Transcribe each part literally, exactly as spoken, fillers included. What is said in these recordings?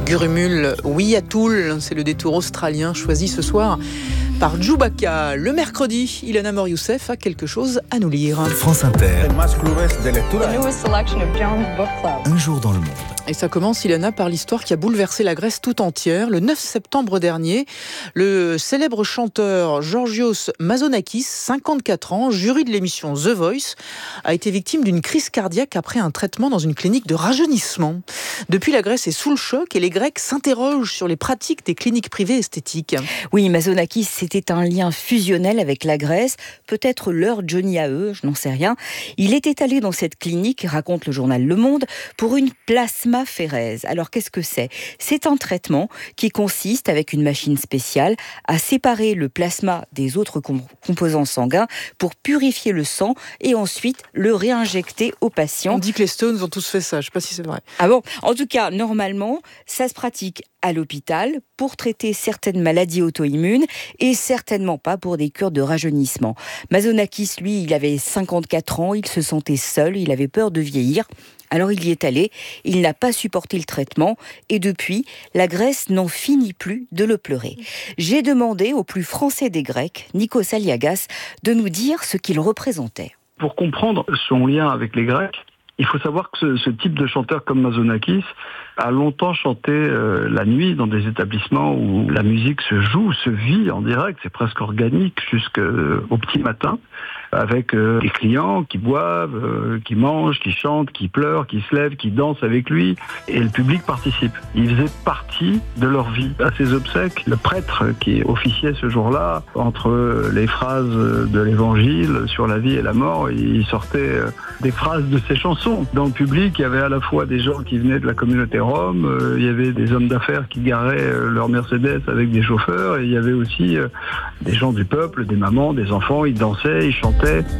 Gurumul, oui à Toul, c'est le détour australien choisi ce soir par Djoubaka. Le mercredi, Ilana Mor-Youssef a quelque chose à nous lire. France Inter. Un jour dans le monde. Et ça commence, Ilana, par l'histoire qui a bouleversé la Grèce tout entière. Le neuf septembre dernier, le célèbre chanteur Georgios Mazonakis, cinquante-quatre ans, jury de l'émission The Voice, a été victime d'une crise cardiaque après un traitement dans une clinique de rajeunissement. Depuis, la Grèce est sous le choc et les Grecs s'interrogent sur les pratiques des cliniques privées esthétiques. Oui, Mazonakis, c'était un lien fusionnel avec la Grèce, peut-être leur Johnny à eux, je n'en sais rien. Il était allé dans cette clinique, raconte le journal Le Monde, pour une plasma phérèse. Alors qu'est-ce que c'est ? C'est un traitement qui consiste, avec une machine spéciale, à séparer le plasma des autres comp- composants sanguins pour purifier le sang et ensuite le réinjecter au patient. On dit que les Stones ont tous fait ça, je ne sais pas si c'est vrai. Ah bon ? En tout cas, normalement, ça se pratique à l'hôpital pour traiter certaines maladies auto-immunes et certainement pas pour des cures de rajeunissement. Mazonakis, lui, il avait cinquante-quatre ans, il se sentait seul, il avait peur de vieillir. Alors il y est allé, il n'a pas supporté le traitement et depuis, la Grèce n'en finit plus de le pleurer. J'ai demandé au plus français des Grecs, Nikos Aliagas, de nous dire ce qu'il représentait. Pour comprendre son lien avec les Grecs, il faut savoir que ce, ce type de chanteur comme Mazonakis a longtemps chanté euh, la nuit dans des établissements où la musique se joue, se vit en direct, c'est presque organique jusqu'au petit matin, avec euh, des clients qui boivent, euh, qui mangent, qui chantent, qui pleurent, qui se lèvent, qui dansent avec lui, et le public participe. Il faisait partie de leur vie. À ses obsèques, le prêtre qui officiait ce jour-là, entre les phrases de l'évangile sur la vie et la mort, il sortait euh, des phrases de ses chansons. Dans le public, il y avait à la fois des gens qui venaient de la communauté rome, euh, il y avait des hommes d'affaires qui garaient euh, leur Mercedes avec des chauffeurs, et il y avait aussi euh, des gens du peuple, des mamans, des enfants, ils dansaient, ils chantaient.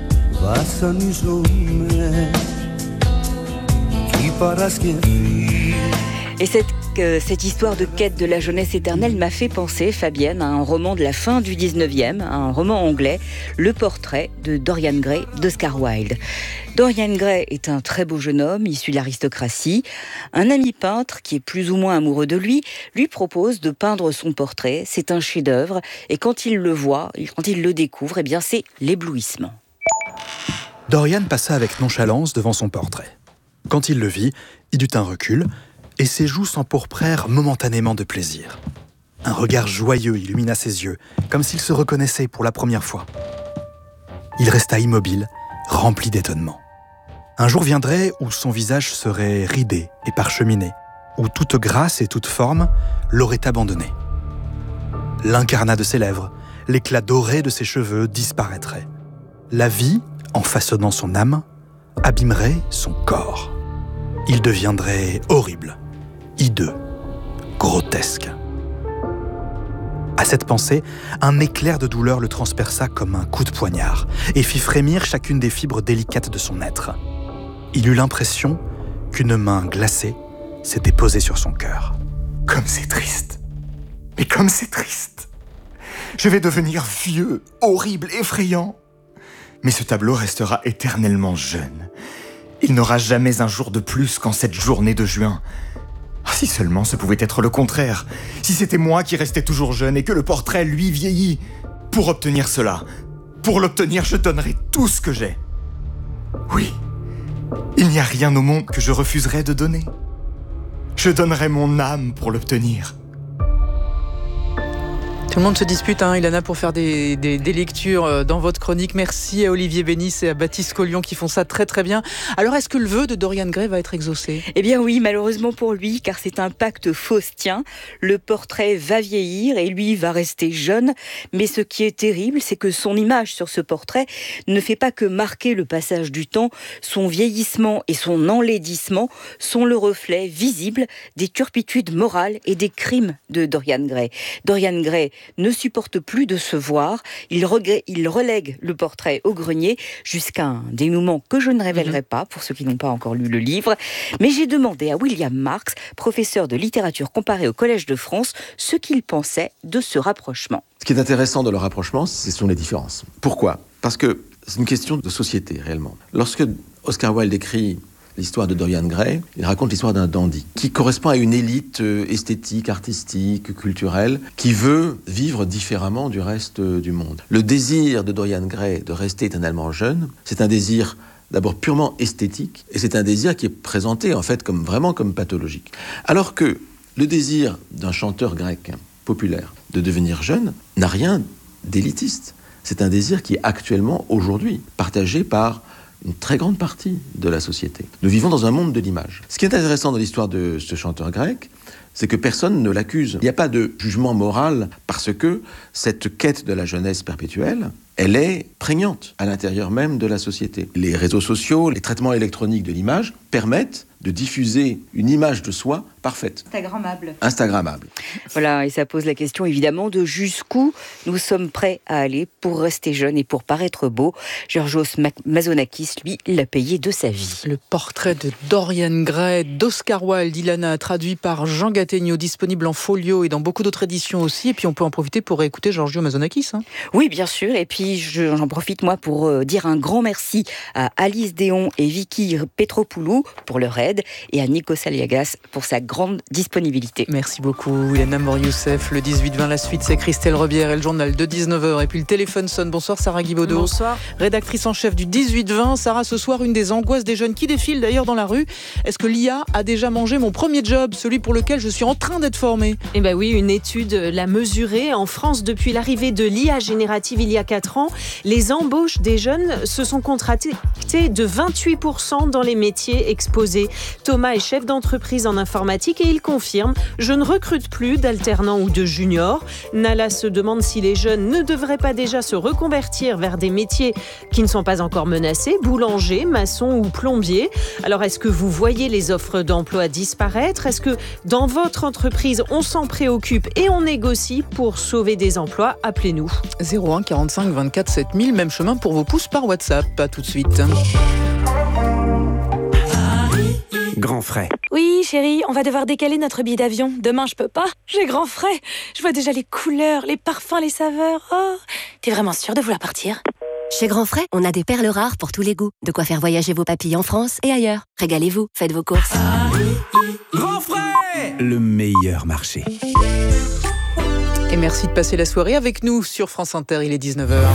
Et cette, euh, cette histoire de quête de la jeunesse éternelle m'a fait penser, Fabienne, à un roman de la fin du dix-neuvième, un roman anglais, Le portrait de Dorian Gray d'Oscar Wilde. Dorian Gray est un très beau jeune homme, issu de l'aristocratie. Un ami peintre, qui est plus ou moins amoureux de lui, lui propose de peindre son portrait. C'est un chef-d'œuvre, et quand il le voit, quand il le découvre, eh bien c'est l'éblouissement. Dorian passa avec nonchalance devant son portrait. Quand il le vit, il eut un recul, et ses joues s'empourprèrent momentanément de plaisir. Un regard joyeux illumina ses yeux, comme s'il se reconnaissait pour la première fois. Il resta immobile, rempli d'étonnement. Un jour viendrait où son visage serait ridé et parcheminé, où toute grâce et toute forme l'auraient abandonné. L'incarnat de ses lèvres, l'éclat doré de ses cheveux disparaîtraient. La vie, en façonnant son âme, abîmerait son corps. Il deviendrait horrible, hideux, grotesque. À cette pensée, un éclair de douleur le transperça comme un coup de poignard et fit frémir chacune des fibres délicates de son être. Il eut l'impression qu'une main glacée s'était posée sur son cœur. Comme c'est triste. Mais comme c'est triste. Je vais devenir vieux, horrible, effrayant. Mais ce tableau restera éternellement jeune. Il n'aura jamais un jour de plus qu'en cette journée de juin. Si seulement ce pouvait être le contraire. Si c'était moi qui restais toujours jeune et que le portrait, lui, vieillit. Pour obtenir cela, pour l'obtenir, je donnerai tout ce que j'ai. Oui, il n'y a rien au monde que je refuserais de donner. Je donnerai mon âme pour l'obtenir. Tout le monde se dispute, hein, Ilana, pour faire des, des, des lectures dans votre chronique. Merci à Olivier Bénis et à Baptiste Collion qui font ça très très bien. Alors, est-ce que le vœu de Dorian Gray va être exaucé ? Eh bien oui, malheureusement pour lui, car c'est un pacte faustien. Le portrait va vieillir et lui va rester jeune. Mais ce qui est terrible, c'est que son image sur ce portrait ne fait pas que marquer le passage du temps. Son vieillissement et son enlaidissement sont le reflet visible des turpitudes morales et des crimes de Dorian Gray. Dorian Gray ne supporte plus de se voir. Il, regrette, il relègue le portrait au grenier jusqu'à un dénouement que je ne révélerai pas pour ceux qui n'ont pas encore lu le livre. Mais j'ai demandé à William Marx, professeur de littérature comparée au Collège de France, ce qu'il pensait de ce rapprochement. Ce qui est intéressant dans le rapprochement, ce sont les différences. Pourquoi ? Parce que c'est une question de société, réellement. Lorsque Oscar Wilde écrit l'histoire de Dorian Gray, il raconte l'histoire d'un dandy qui correspond à une élite esthétique, artistique, culturelle, qui veut vivre différemment du reste du monde. Le désir de Dorian Gray de rester éternellement jeune, c'est un désir d'abord purement esthétique, et c'est un désir qui est présenté en fait comme vraiment comme pathologique. Alors que le désir d'un chanteur grec populaire de devenir jeune n'a rien d'élitiste. C'est un désir qui est actuellement, aujourd'hui, partagé par une très grande partie de la société. Nous vivons dans un monde de l'image. Ce qui est intéressant dans l'histoire de ce chanteur grec, c'est que personne ne l'accuse. Il n'y a pas de jugement moral parce que cette quête de la jeunesse perpétuelle, elle est prégnante à l'intérieur même de la société. Les réseaux sociaux, les traitements électroniques de l'image permettent de diffuser une image de soi parfaite. Instagrammable. Instagrammable. Voilà, et ça pose la question évidemment de jusqu'où nous sommes prêts à aller pour rester jeunes et pour paraître beaux. Georgios Mazonakis, lui, l'a payé de sa vie. Le portrait de Dorian Gray d'Oscar Wilde, Ilana, traduit par Jean Gattegno, disponible en folio et dans beaucoup d'autres éditions aussi. Et puis on peut en profiter pour écouter Georgios Mazonakis. Hein. Oui, bien sûr. Et puis je, j'en profite moi pour euh, dire un grand merci à Alice Déon et Vicky Petropoulou pour leur aide et à Nikos Aliagas pour sa grande disponibilité. Merci beaucoup, Ilana Mour-Youssef. Le dix-huit vingt, la suite, c'est Christelle Rebière et le journal de dix-neuf heures. Et puis le téléphone sonne. Bonsoir, Sarah Guibaudot. Bonsoir. Rédactrice en chef du dix-huit vingt. Sarah, ce soir, une des angoisses des jeunes qui défilent d'ailleurs dans la rue. Est-ce que l'I A a déjà mangé mon premier job, celui pour lequel je suis en train d'être formée ? Eh bien oui, une étude l'a mesuré. En France, depuis l'arrivée de l'I A générative il y a quatre ans, les embauches des jeunes se sont contractées de vingt-huit pour cent dans les métiers exposés. Thomas est chef d'entreprise en informatique et il confirme « Je ne recrute plus d'alternants ou de juniors ». Nala se demande si les jeunes ne devraient pas déjà se reconvertir vers des métiers qui ne sont pas encore menacés, boulanger, maçon ou plombier. Alors est-ce que vous voyez les offres d'emploi disparaître ? Est-ce que dans votre entreprise, on s'en préoccupe et on négocie pour sauver des emplois ? Appelez-nous. zéro un quarante-cinq vingt-quatre sept mille, même chemin pour vos pouces par WhatsApp. À tout de suite. Grand frais. Oui, chérie, on va devoir décaler notre billet d'avion. Demain, je peux pas. J'ai grand frais. Je vois déjà les couleurs, les parfums, les saveurs. Oh, t'es vraiment sûre de vouloir partir ? Chez Grand Frais, on a des perles rares pour tous les goûts. De quoi faire voyager vos papilles en France et ailleurs. Régalez-vous, faites vos courses. Grand frais, le meilleur marché. Et merci de passer la soirée avec nous sur France Inter. Il est dix-neuf heures.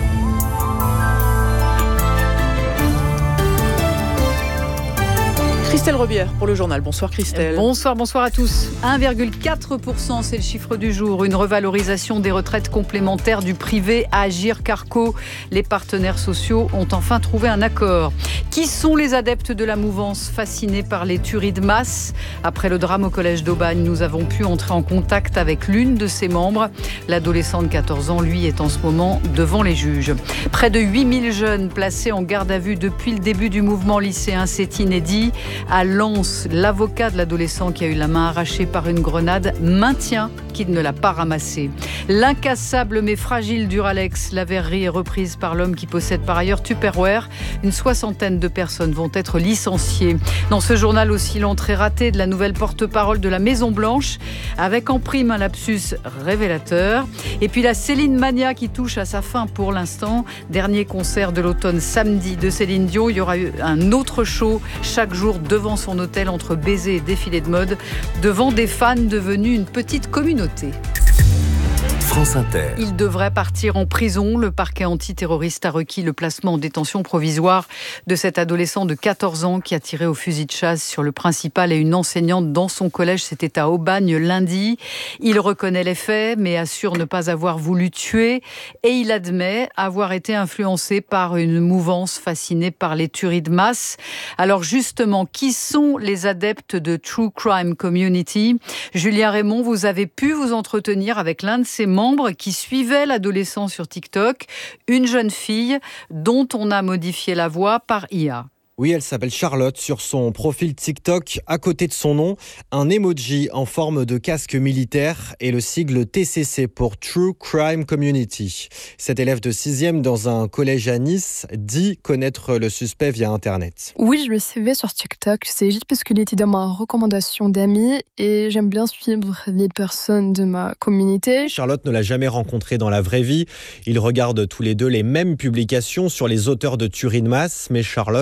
Christelle Rebière pour le journal. Bonsoir Christelle. Bonsoir, bonsoir à tous. un virgule quatre pour cent, c'est le chiffre du jour. Une revalorisation des retraites complémentaires du privé à Agir Carco. Les partenaires sociaux ont enfin trouvé un accord. Qui sont les adeptes de la mouvance fascinés par les tueries de masse ? Après le drame au collège d'Aubagne, nous avons pu entrer en contact avec l'une de ses membres. L'adolescent de quatorze ans, lui, est en ce moment devant les juges. Près de huit mille jeunes placés en garde à vue depuis le début du mouvement lycéen, c'est inédit. À Lens, l'avocat de l'adolescent qui a eu la main arrachée par une grenade maintient qu'il ne l'a pas ramassée. L'incassable mais fragile Duralex, la verrerie est reprise par l'homme qui possède par ailleurs Tupperware. Une soixantaine de personnes vont être licenciées. Dans ce journal aussi, l'entrée ratée de la nouvelle porte-parole de la Maison-Blanche, avec en prime un lapsus révélateur. Et puis la Céline Mania qui touche à sa fin pour l'instant. Dernier concert de l'automne samedi de Céline Dion. Il y aura eu un autre show chaque jour devant son hôtel entre baisers et défilés de mode, devant des fans devenus une petite communauté. France Inter. Il devrait partir en prison. Le parquet antiterroriste a requis le placement en détention provisoire de cet adolescent de quatorze ans qui a tiré au fusil de chasse sur le principal et une enseignante dans son collège. C'était à Aubagne lundi. Il reconnaît les faits, mais assure ne pas avoir voulu tuer. Et il admet avoir été influencé par une mouvance fascinée par les tueries de masse. Alors justement, qui sont les adeptes de True Crime Community ? Julien Raymond, vous avez pu vous entretenir avec l'un de ses membres qui suivait l'adolescent sur TikTok, une jeune fille dont on a modifié la voix par I A. Oui, elle s'appelle Charlotte. Sur son profil TikTok, à côté de son nom, un emoji en forme de casque militaire et le sigle T C C pour True Crime Community. Cet élève de sixième dans un collège à Nice dit connaître le suspect via Internet. Oui, je le savais sur TikTok. C'est juste parce qu'il était dans ma recommandation d'amis et j'aime bien suivre les personnes de ma communauté. Charlotte ne l'a jamais rencontré dans la vraie vie. Ils regardent tous les deux les mêmes publications sur les auteurs de tueries de masse, mais Charlotte ne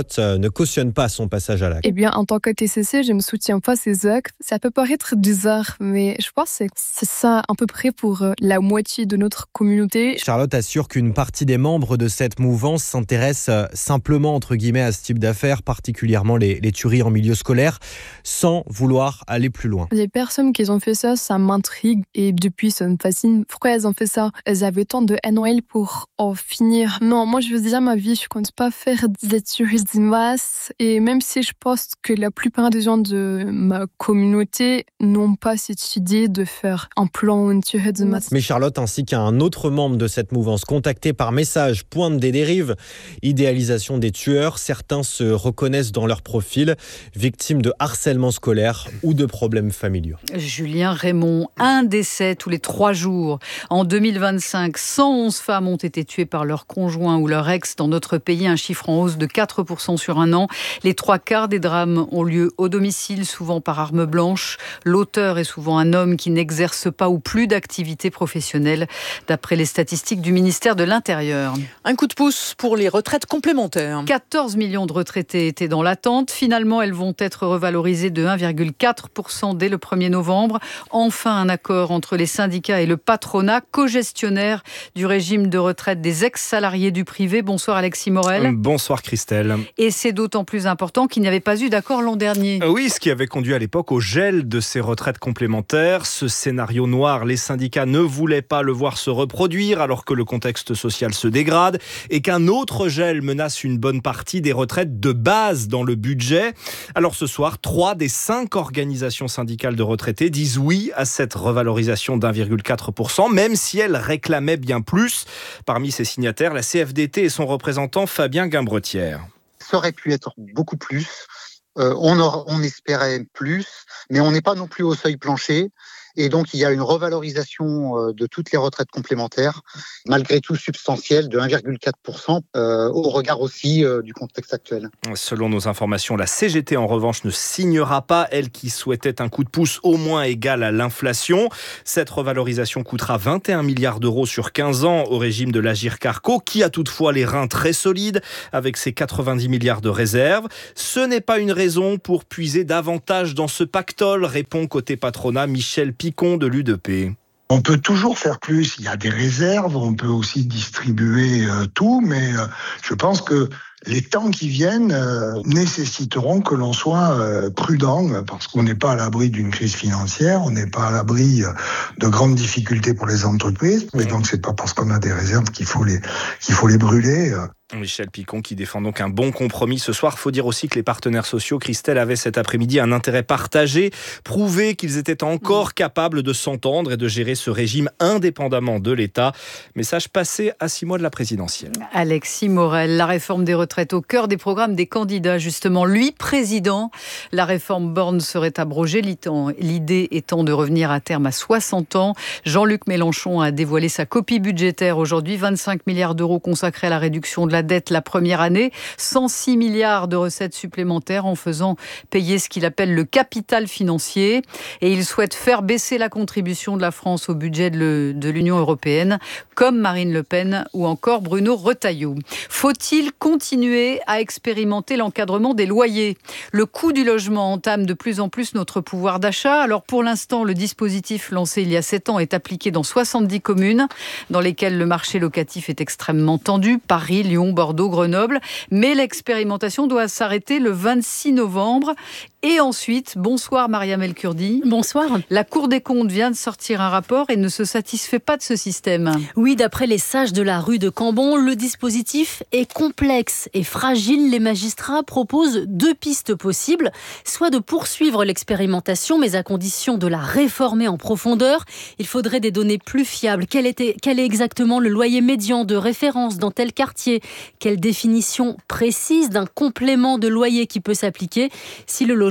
ne cautionne pas son passage à l'acte. Eh bien, en tant que T C C, je ne soutiens pas ces actes. Ça peut paraître bizarre, mais je pense que c'est ça à peu près pour la moitié de notre communauté. Charlotte assure qu'une partie des membres de cette mouvance s'intéresse simplement, entre guillemets, à ce type d'affaires, particulièrement les, les tueries en milieu scolaire, sans vouloir aller plus loin. Les personnes qui ont fait ça, ça m'intrigue et depuis, ça me fascine. Pourquoi elles ont fait ça? Elles avaient tant de haine en elles pour en finir. Non, moi, je veux dire, ma vie, je compte pas faire des tueries de masse. Et même si je pense que la plupart des gens de ma communauté n'ont pas cette idée de faire un plan ou une tuerie de masse. Mais Charlotte ainsi qu'un autre membre de cette mouvance contacté par message pointe des dérives. Idéalisation des tueurs, certains se reconnaissent dans leur profil, victimes de harcèlement scolaire ou de problèmes familiaux. Julien Raymond, un décès tous les trois jours. En deux mille vingt-cinq, cent onze femmes ont été tuées par leur conjoint ou leur ex dans notre pays, un chiffre en hausse de quatre pour cent sur un an. Les trois quarts des drames ont lieu au domicile, souvent par arme blanche. L'auteur est souvent un homme qui n'exerce pas ou plus d'activité professionnelle, d'après les statistiques du ministère de l'Intérieur. Un coup de pouce pour les retraites complémentaires. quatorze millions de retraités étaient dans l'attente. Finalement, elles vont être revalorisées de un virgule quatre pour cent dès le premier novembre. Enfin, un accord entre les syndicats et le patronat, co-gestionnaire du régime de retraite des ex-salariés du privé. Bonsoir Alexis Morel. Bonsoir Christelle. Et c'est d'autant plus important qu'il n'y avait pas eu d'accord l'an dernier. Oui, ce qui avait conduit à l'époque au gel de ces retraites complémentaires. Ce scénario noir, les syndicats ne voulaient pas le voir se reproduire alors que le contexte social se dégrade et qu'un autre gel menace une bonne partie des retraites de base dans le budget. Alors ce soir, trois des cinq organisations syndicales de retraités disent oui à cette revalorisation d'un virgule quatre pour cent, même si elles réclamaient bien plus. Parmi ces signataires, la C F D T et son représentant Fabien Guimbretière. Ça aurait pu être beaucoup plus. Euh, on, aura, on espérait plus, mais on n'est pas non plus au seuil plancher. Et donc, il y a une revalorisation de toutes les retraites complémentaires, malgré tout substantielle, de un virgule quatre pour cent, euh, au regard aussi euh, du contexte actuel. Selon nos informations, la C G T, en revanche, ne signera pas, elle qui souhaitait un coup de pouce au moins égal à l'inflation. Cette revalorisation coûtera vingt et un milliards d'euros sur quinze ans au régime de l'Agirc-Arrco, qui a toutefois les reins très solides, avec ses quatre-vingt-dix milliards de réserves. Ce n'est pas une raison pour puiser davantage dans ce pactole, répond côté patronat Michel Picon de l'U D P. On peut toujours faire plus, il y a des réserves, on peut aussi distribuer euh, tout, mais euh, je pense que les temps qui viennent euh, nécessiteront que l'on soit euh, prudent, parce qu'on n'est pas à l'abri d'une crise financière, on n'est pas à l'abri euh, de grandes difficultés pour les entreprises, mais donc c'est pas parce qu'on a des réserves qu'il faut les, qu'il faut les brûler. Euh. Michel Picon qui défend donc un bon compromis ce soir. Faut dire aussi que les partenaires sociaux, Christelle, avaient cet après-midi un intérêt partagé, prouver qu'ils étaient encore capables de s'entendre et de gérer ce régime indépendamment de l'État. Message passé à six mois de la présidentielle. Alexis Morel, la réforme des retraites au cœur des programmes des candidats. Justement, lui, président, la réforme Borne serait abrogée, l'idée étant de revenir à terme à soixante ans. Jean-Luc Mélenchon a dévoilé sa copie budgétaire aujourd'hui, vingt-cinq milliards d'euros consacrés à la réduction de la dette la première année, cent six milliards de recettes supplémentaires en faisant payer ce qu'il appelle le capital financier. Et il souhaite faire baisser la contribution de la France au budget de, de l'Union européenne, comme Marine Le Pen ou encore Bruno Retailleau. Faut-il continuer à expérimenter l'encadrement des loyers? Le coût du logement entame de plus en plus notre pouvoir d'achat. Alors pour l'instant, le dispositif lancé il y a sept ans est appliqué dans soixante-dix communes dans lesquelles le marché locatif est extrêmement tendu. Paris, Lyon, Bordeaux, Grenoble. Mais l'expérimentation doit s'arrêter le vingt-six novembre. Et ensuite, bonsoir Mariam El Kurdi. Bonsoir. La Cour des comptes vient de sortir un rapport et ne se satisfait pas de ce système. Oui, d'après les sages de la rue de Cambon, le dispositif est complexe et fragile. Les magistrats proposent deux pistes possibles, soit de poursuivre l'expérimentation, mais à condition de la réformer en profondeur. Il faudrait des données plus fiables. Quel, était, quel est exactement le loyer médian de référence dans tel quartier? Quelle définition précise d'un complément de loyer qui peut s'appliquer si le logement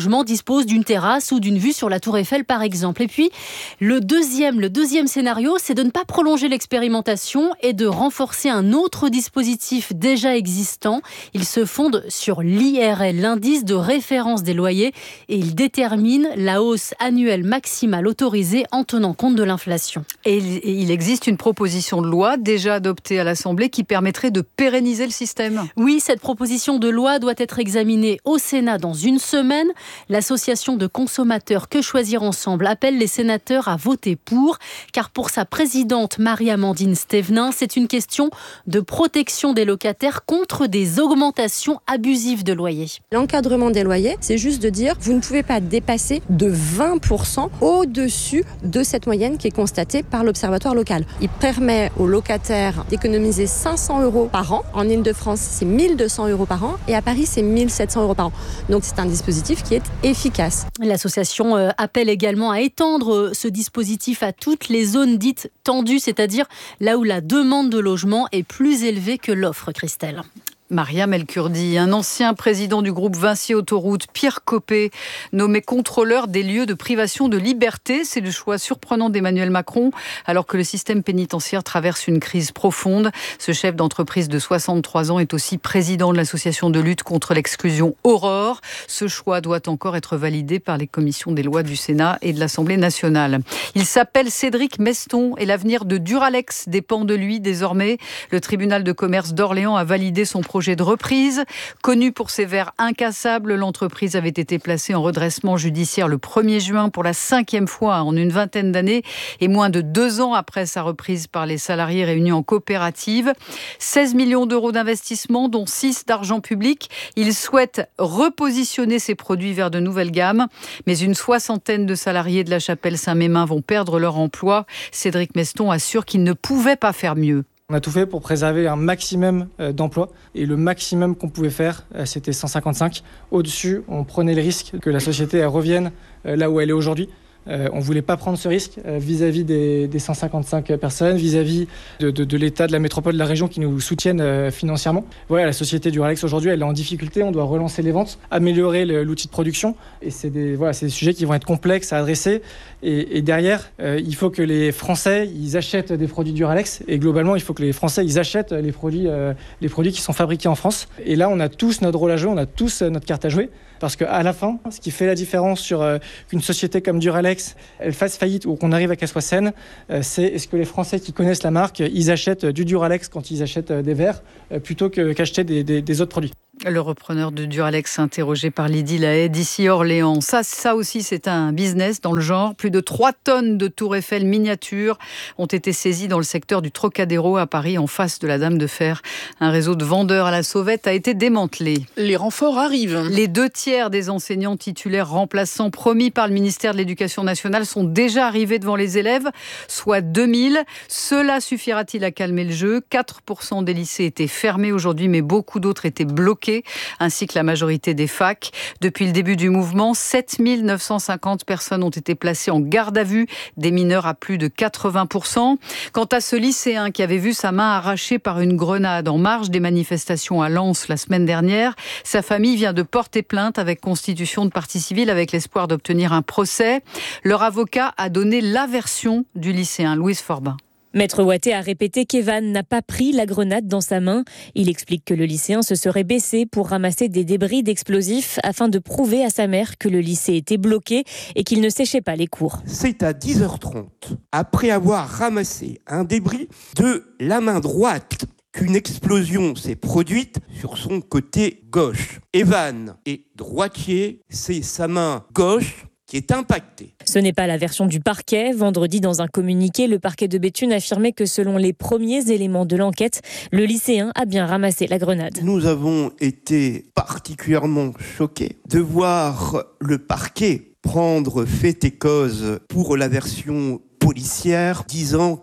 logement dispose d'une terrasse ou d'une vue sur la Tour Eiffel, par exemple. Et puis, le deuxième, le deuxième scénario, c'est de ne pas prolonger l'expérimentation et de renforcer un autre dispositif déjà existant. Il se fonde sur l'I R L, l'indice de référence des loyers, et il détermine la hausse annuelle maximale autorisée en tenant compte de l'inflation. Et il existe une proposition de loi déjà adoptée à l'Assemblée qui permettrait de pérenniser le système. Oui, cette proposition de loi doit être examinée au Sénat dans une semaine. L'association de consommateurs Que Choisir Ensemble appelle les sénateurs à voter pour, car pour sa présidente Marie-Amandine Stévenin, c'est une question de protection des locataires contre des augmentations abusives de loyers. L'encadrement des loyers, c'est juste de dire vous ne pouvez pas dépasser de vingt pour cent au-dessus de cette moyenne qui est constatée par l'Observatoire local. Il permet aux locataires d'économiser cinq cents euros par an. En Île-de-France, c'est mille deux cents euros par an et à Paris, c'est mille sept cents euros par an. Donc c'est un dispositif qui est efficace. L'association appelle également à étendre ce dispositif à toutes les zones dites tendues, c'est-à-dire là où la demande de logement est plus élevée que l'offre, Christelle. Mariam El-Kurdi, un ancien président du groupe Vinci Autoroute, Pierre Copé, nommé contrôleur des lieux de privation de liberté. C'est le choix surprenant d'Emmanuel Macron, alors que le système pénitentiaire traverse une crise profonde. Ce chef d'entreprise de soixante-trois ans est aussi président de l'association de lutte contre l'exclusion Aurore. Ce choix doit encore être validé par les commissions des lois du Sénat et de l'Assemblée nationale. Il s'appelle Cédric Meston et l'avenir de Duralex dépend de lui désormais. Le tribunal de commerce d'Orléans a validé son projet projet de reprise. Connu pour ses verres incassables, l'entreprise avait été placée en redressement judiciaire le premier juin pour la cinquième fois en une vingtaine d'années et moins de deux ans après sa reprise par les salariés réunis en coopérative. seize millions d'euros d'investissement, dont six d'argent public. Il souhaite repositionner ses produits vers de nouvelles gammes. Mais une soixantaine de salariés de la Chapelle Saint-Mémin vont perdre leur emploi. Cédric Meston assure qu'il ne pouvait pas faire mieux. On a tout fait pour préserver un maximum d'emplois et le maximum qu'on pouvait faire, c'était cent cinquante-cinq. Au-dessus, on prenait le risque que la société elle revienne là où elle est aujourd'hui. Euh, on ne voulait pas prendre ce risque euh, vis-à-vis des, des cent cinquante-cinq personnes, vis-à-vis de, de, de l'État, de la métropole, de la région qui nous soutiennent euh, financièrement. Voilà, la société Duralex aujourd'hui, elle est en difficulté. On doit relancer les ventes, améliorer le, l'outil de production. Et c'est des, voilà, c'est des sujets qui vont être complexes à adresser. Et, et derrière, euh, il faut que les Français, ils achètent des produits Duralex. Et globalement, il faut que les Français, ils achètent les produits, euh, les produits qui sont fabriqués en France. Et là, on a tous notre rôle à jouer, on a tous notre carte à jouer. Parce qu'à la fin, ce qui fait la différence sur euh, qu'une société comme Duralex, elle fasse faillite ou qu'on arrive à qu'elle soit saine, euh, c'est est-ce que les Français qui connaissent la marque, ils achètent du Duralex quand ils achètent euh, des verres, euh, plutôt que, qu'acheter des, des, des autres produits. Le repreneur de Duralex interrogé par Lydie Lahaye d'ici Orléans. Ça, ça aussi, c'est un business dans le genre. Plus de trois tonnes de Tour Eiffel miniatures ont été saisies dans le secteur du Trocadéro à Paris, en face de la Dame de Fer. Un réseau de vendeurs à la sauvette a été démantelé. Les renforts arrivent. Les deux tiers des enseignants titulaires remplaçants promis par le ministère de l'Éducation nationale sont déjà arrivés devant les élèves, soit deux mille. Cela suffira-t-il à calmer le jeu ? quatre pour cent des lycées étaient fermés aujourd'hui, mais beaucoup d'autres étaient bloqués, ainsi que la majorité des facs. Depuis le début du mouvement, sept mille neuf cent cinquante personnes ont été placées en garde à vue, des mineurs à plus de quatre-vingts pour cent. Quant à ce lycéen qui avait vu sa main arrachée par une grenade en marge des manifestations à Lens la semaine dernière, sa famille vient de porter plainte avec constitution de partie civile avec l'espoir d'obtenir un procès. Leur avocat a donné la version du lycéen, Louise Forbin. Maître Ouatté a répété qu'Evan n'a pas pris la grenade dans sa main. Il explique que le lycéen se serait baissé pour ramasser des débris d'explosifs afin de prouver à sa mère que le lycée était bloqué et qu'il ne séchait pas les cours. C'est à dix heures trente, après avoir ramassé un débris de la main droite, qu'une explosion s'est produite sur son côté gauche. Evan est droitier, c'est sa main gauche qui est impactée. Ce n'est pas la version du parquet. Vendredi, dans un communiqué, le parquet de Béthune affirmait que selon les premiers éléments de l'enquête, le lycéen a bien ramassé la grenade. Nous avons été particulièrement choqués de voir le parquet prendre fait et cause pour la version policière, disant que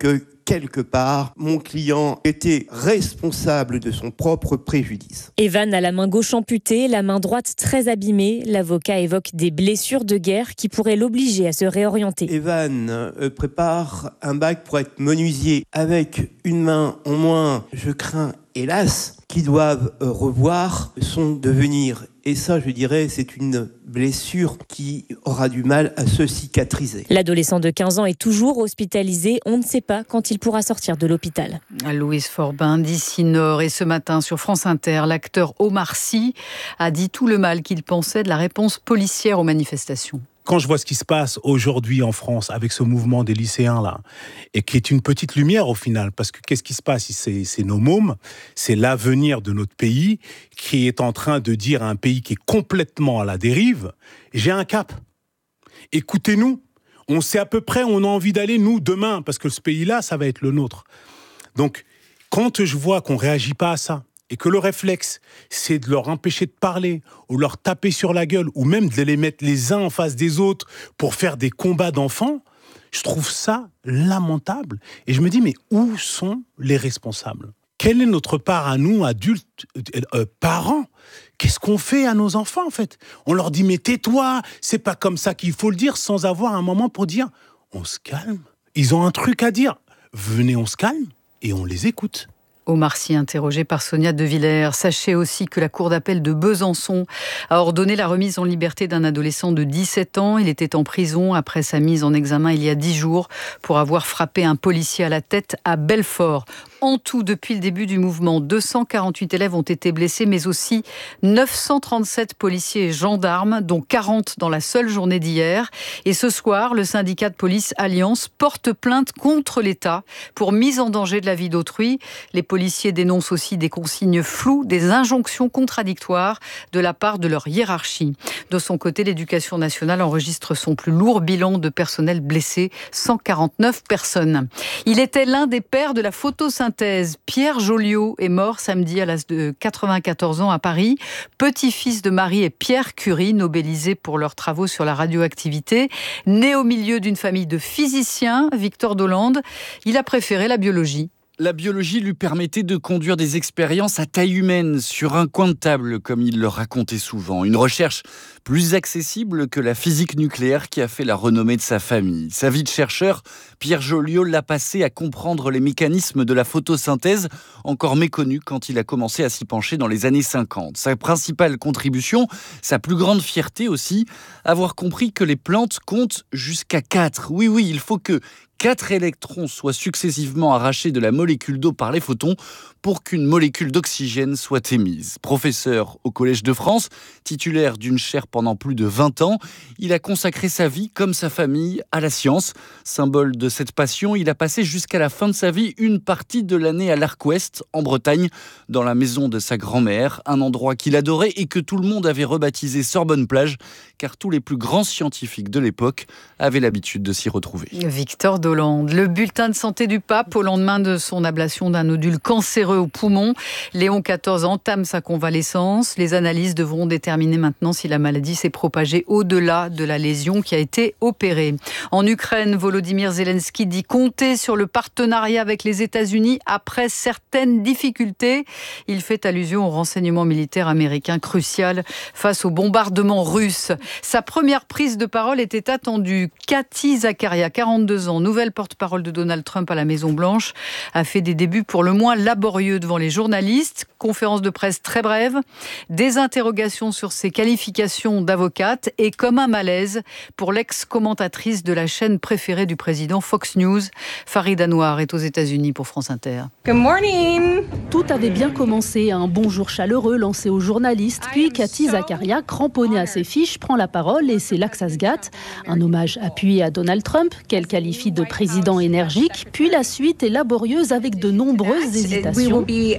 quelque part, mon client était responsable de son propre préjudice. Evan a la main gauche amputée, la main droite très abîmée. L'avocat évoque des blessures de guerre qui pourraient l'obliger à se réorienter. Evan euh, prépare un bac pour être menuisier. Avec une main en moins, je crains, hélas, qu'ils doivent euh, revoir son devenir. Et ça, je dirais, c'est une blessure qui aura du mal à se cicatriser. L'adolescent de quinze ans est toujours hospitalisé. On ne sait pas quand il pourra sortir de l'hôpital. Louise Forbin, d'ici Nord. Et ce matin, sur France Inter, l'acteur Omar Sy a dit tout le mal qu'il pensait de la réponse policière aux manifestations. Quand je vois ce qui se passe aujourd'hui en France avec ce mouvement des lycéens là, et qui est une petite lumière au final, parce que qu'est-ce qui se passe? C'est, c'est nos mômes, c'est l'avenir de notre pays qui est en train de dire à un pays qui est complètement à la dérive, j'ai un cap. Écoutez-nous, on sait à peu près où on a envie d'aller nous demain, parce que ce pays-là, ça va être le nôtre. Donc, quand je vois qu'on réagit pas à ça, et que le réflexe, c'est de leur empêcher de parler, ou leur taper sur la gueule, ou même de les mettre les uns en face des autres pour faire des combats d'enfants, je trouve ça lamentable. Et je me dis, mais où sont les responsables? Quelle est notre part à nous, adultes, euh, parents? Qu'est-ce qu'on fait à nos enfants, en fait? On leur dit, mais tais-toi, c'est pas comme ça qu'il faut le dire, sans avoir un moment pour dire, on se calme. Ils ont un truc à dire. Venez, on se calme, et on les écoute. Omar Sy, interrogé par Sonia De Villers. Sachez aussi que la cour d'appel de Besançon a ordonné la remise en liberté d'un adolescent de dix-sept ans. Il était en prison après sa mise en examen il y a dix jours pour avoir frappé un policier à la tête à Belfort. En tout, depuis le début du mouvement, deux cent quarante-huit élèves ont été blessés, mais aussi neuf cent trente-sept policiers et gendarmes, dont quarante dans la seule journée d'hier. Et ce soir, le syndicat de police Alliance porte plainte contre l'État pour mise en danger de la vie d'autrui. Les policiers dénoncent aussi des consignes floues, des injonctions contradictoires de la part de leur hiérarchie. De son côté, l'Éducation nationale enregistre son plus lourd bilan de personnel blessé, cent quarante-neuf personnes. Il était l'un des pères de la photosynthèse. Pierre Joliot est mort samedi à l'âge de quatre-vingt-quatorze ans à Paris. Petit-fils de Marie et Pierre Curie, nobelisés pour leurs travaux sur la radioactivité. Né au milieu d'une famille de physiciens, Victor Dolande, il a préféré la biologie. La biologie lui permettait de conduire des expériences à taille humaine, sur un coin de table, comme il le racontait souvent. Une recherche plus accessible que la physique nucléaire qui a fait la renommée de sa famille. Sa vie de chercheur, Pierre Joliot l'a passé à comprendre les mécanismes de la photosynthèse, encore méconnus quand il a commencé à s'y pencher dans les années cinquante. Sa principale contribution, sa plus grande fierté aussi, avoir compris que les plantes comptent jusqu'à quatre. Oui, oui, il faut que quatre électrons soient successivement arrachés de la molécule d'eau par les photons pour qu'une molécule d'oxygène soit émise. Professeur au Collège de France, titulaire d'une chaire pendant plus de vingt ans, il a consacré sa vie, comme sa famille, à la science. Symbole de cette passion, il a passé jusqu'à la fin de sa vie une partie de l'année à l'Arc Ouest, en Bretagne, dans la maison de sa grand-mère, un endroit qu'il adorait et que tout le monde avait rebaptisé Sorbonne-Plage, car tous les plus grands scientifiques de l'époque avaient l'habitude de s'y retrouver. Victor Dolande, le bulletin de santé du pape au lendemain de son ablation d'un nodule cancéreux au poumon. Léon quatorze entame sa convalescence. Les analyses devront déterminer maintenant si la maladie s'est propagée au-delà de la lésion qui a été opérée. En Ukraine, Volodymyr Zelensky dit compter sur le partenariat avec les États-Unis après certaines difficultés. Il fait allusion au renseignement militaire américain crucial face au bombardement russe. Sa première prise de parole était attendue. Cathy Zakaria, quarante-deux ans, nouvelle porte-parole de Donald Trump à la Maison-Blanche, a fait des débuts pour le moins laborieux devant les journalistes. Conférence de presse très brève, des interrogations sur ses qualifications d'avocate et comme un malaise pour l'ex-commentatrice de la chaîne préférée du président Fox News. Farid Anwar est aux États-Unis pour France Inter. Good morning. Tout avait bien commencé, un bonjour chaleureux lancé aux journalistes, puis Cathy Zakaria, cramponnée à ses fiches, prend la parole et c'est là que ça se gâte. Un hommage appuyé à Donald Trump, qu'elle qualifie de président énergique, puis la suite est laborieuse avec de nombreuses hésitations.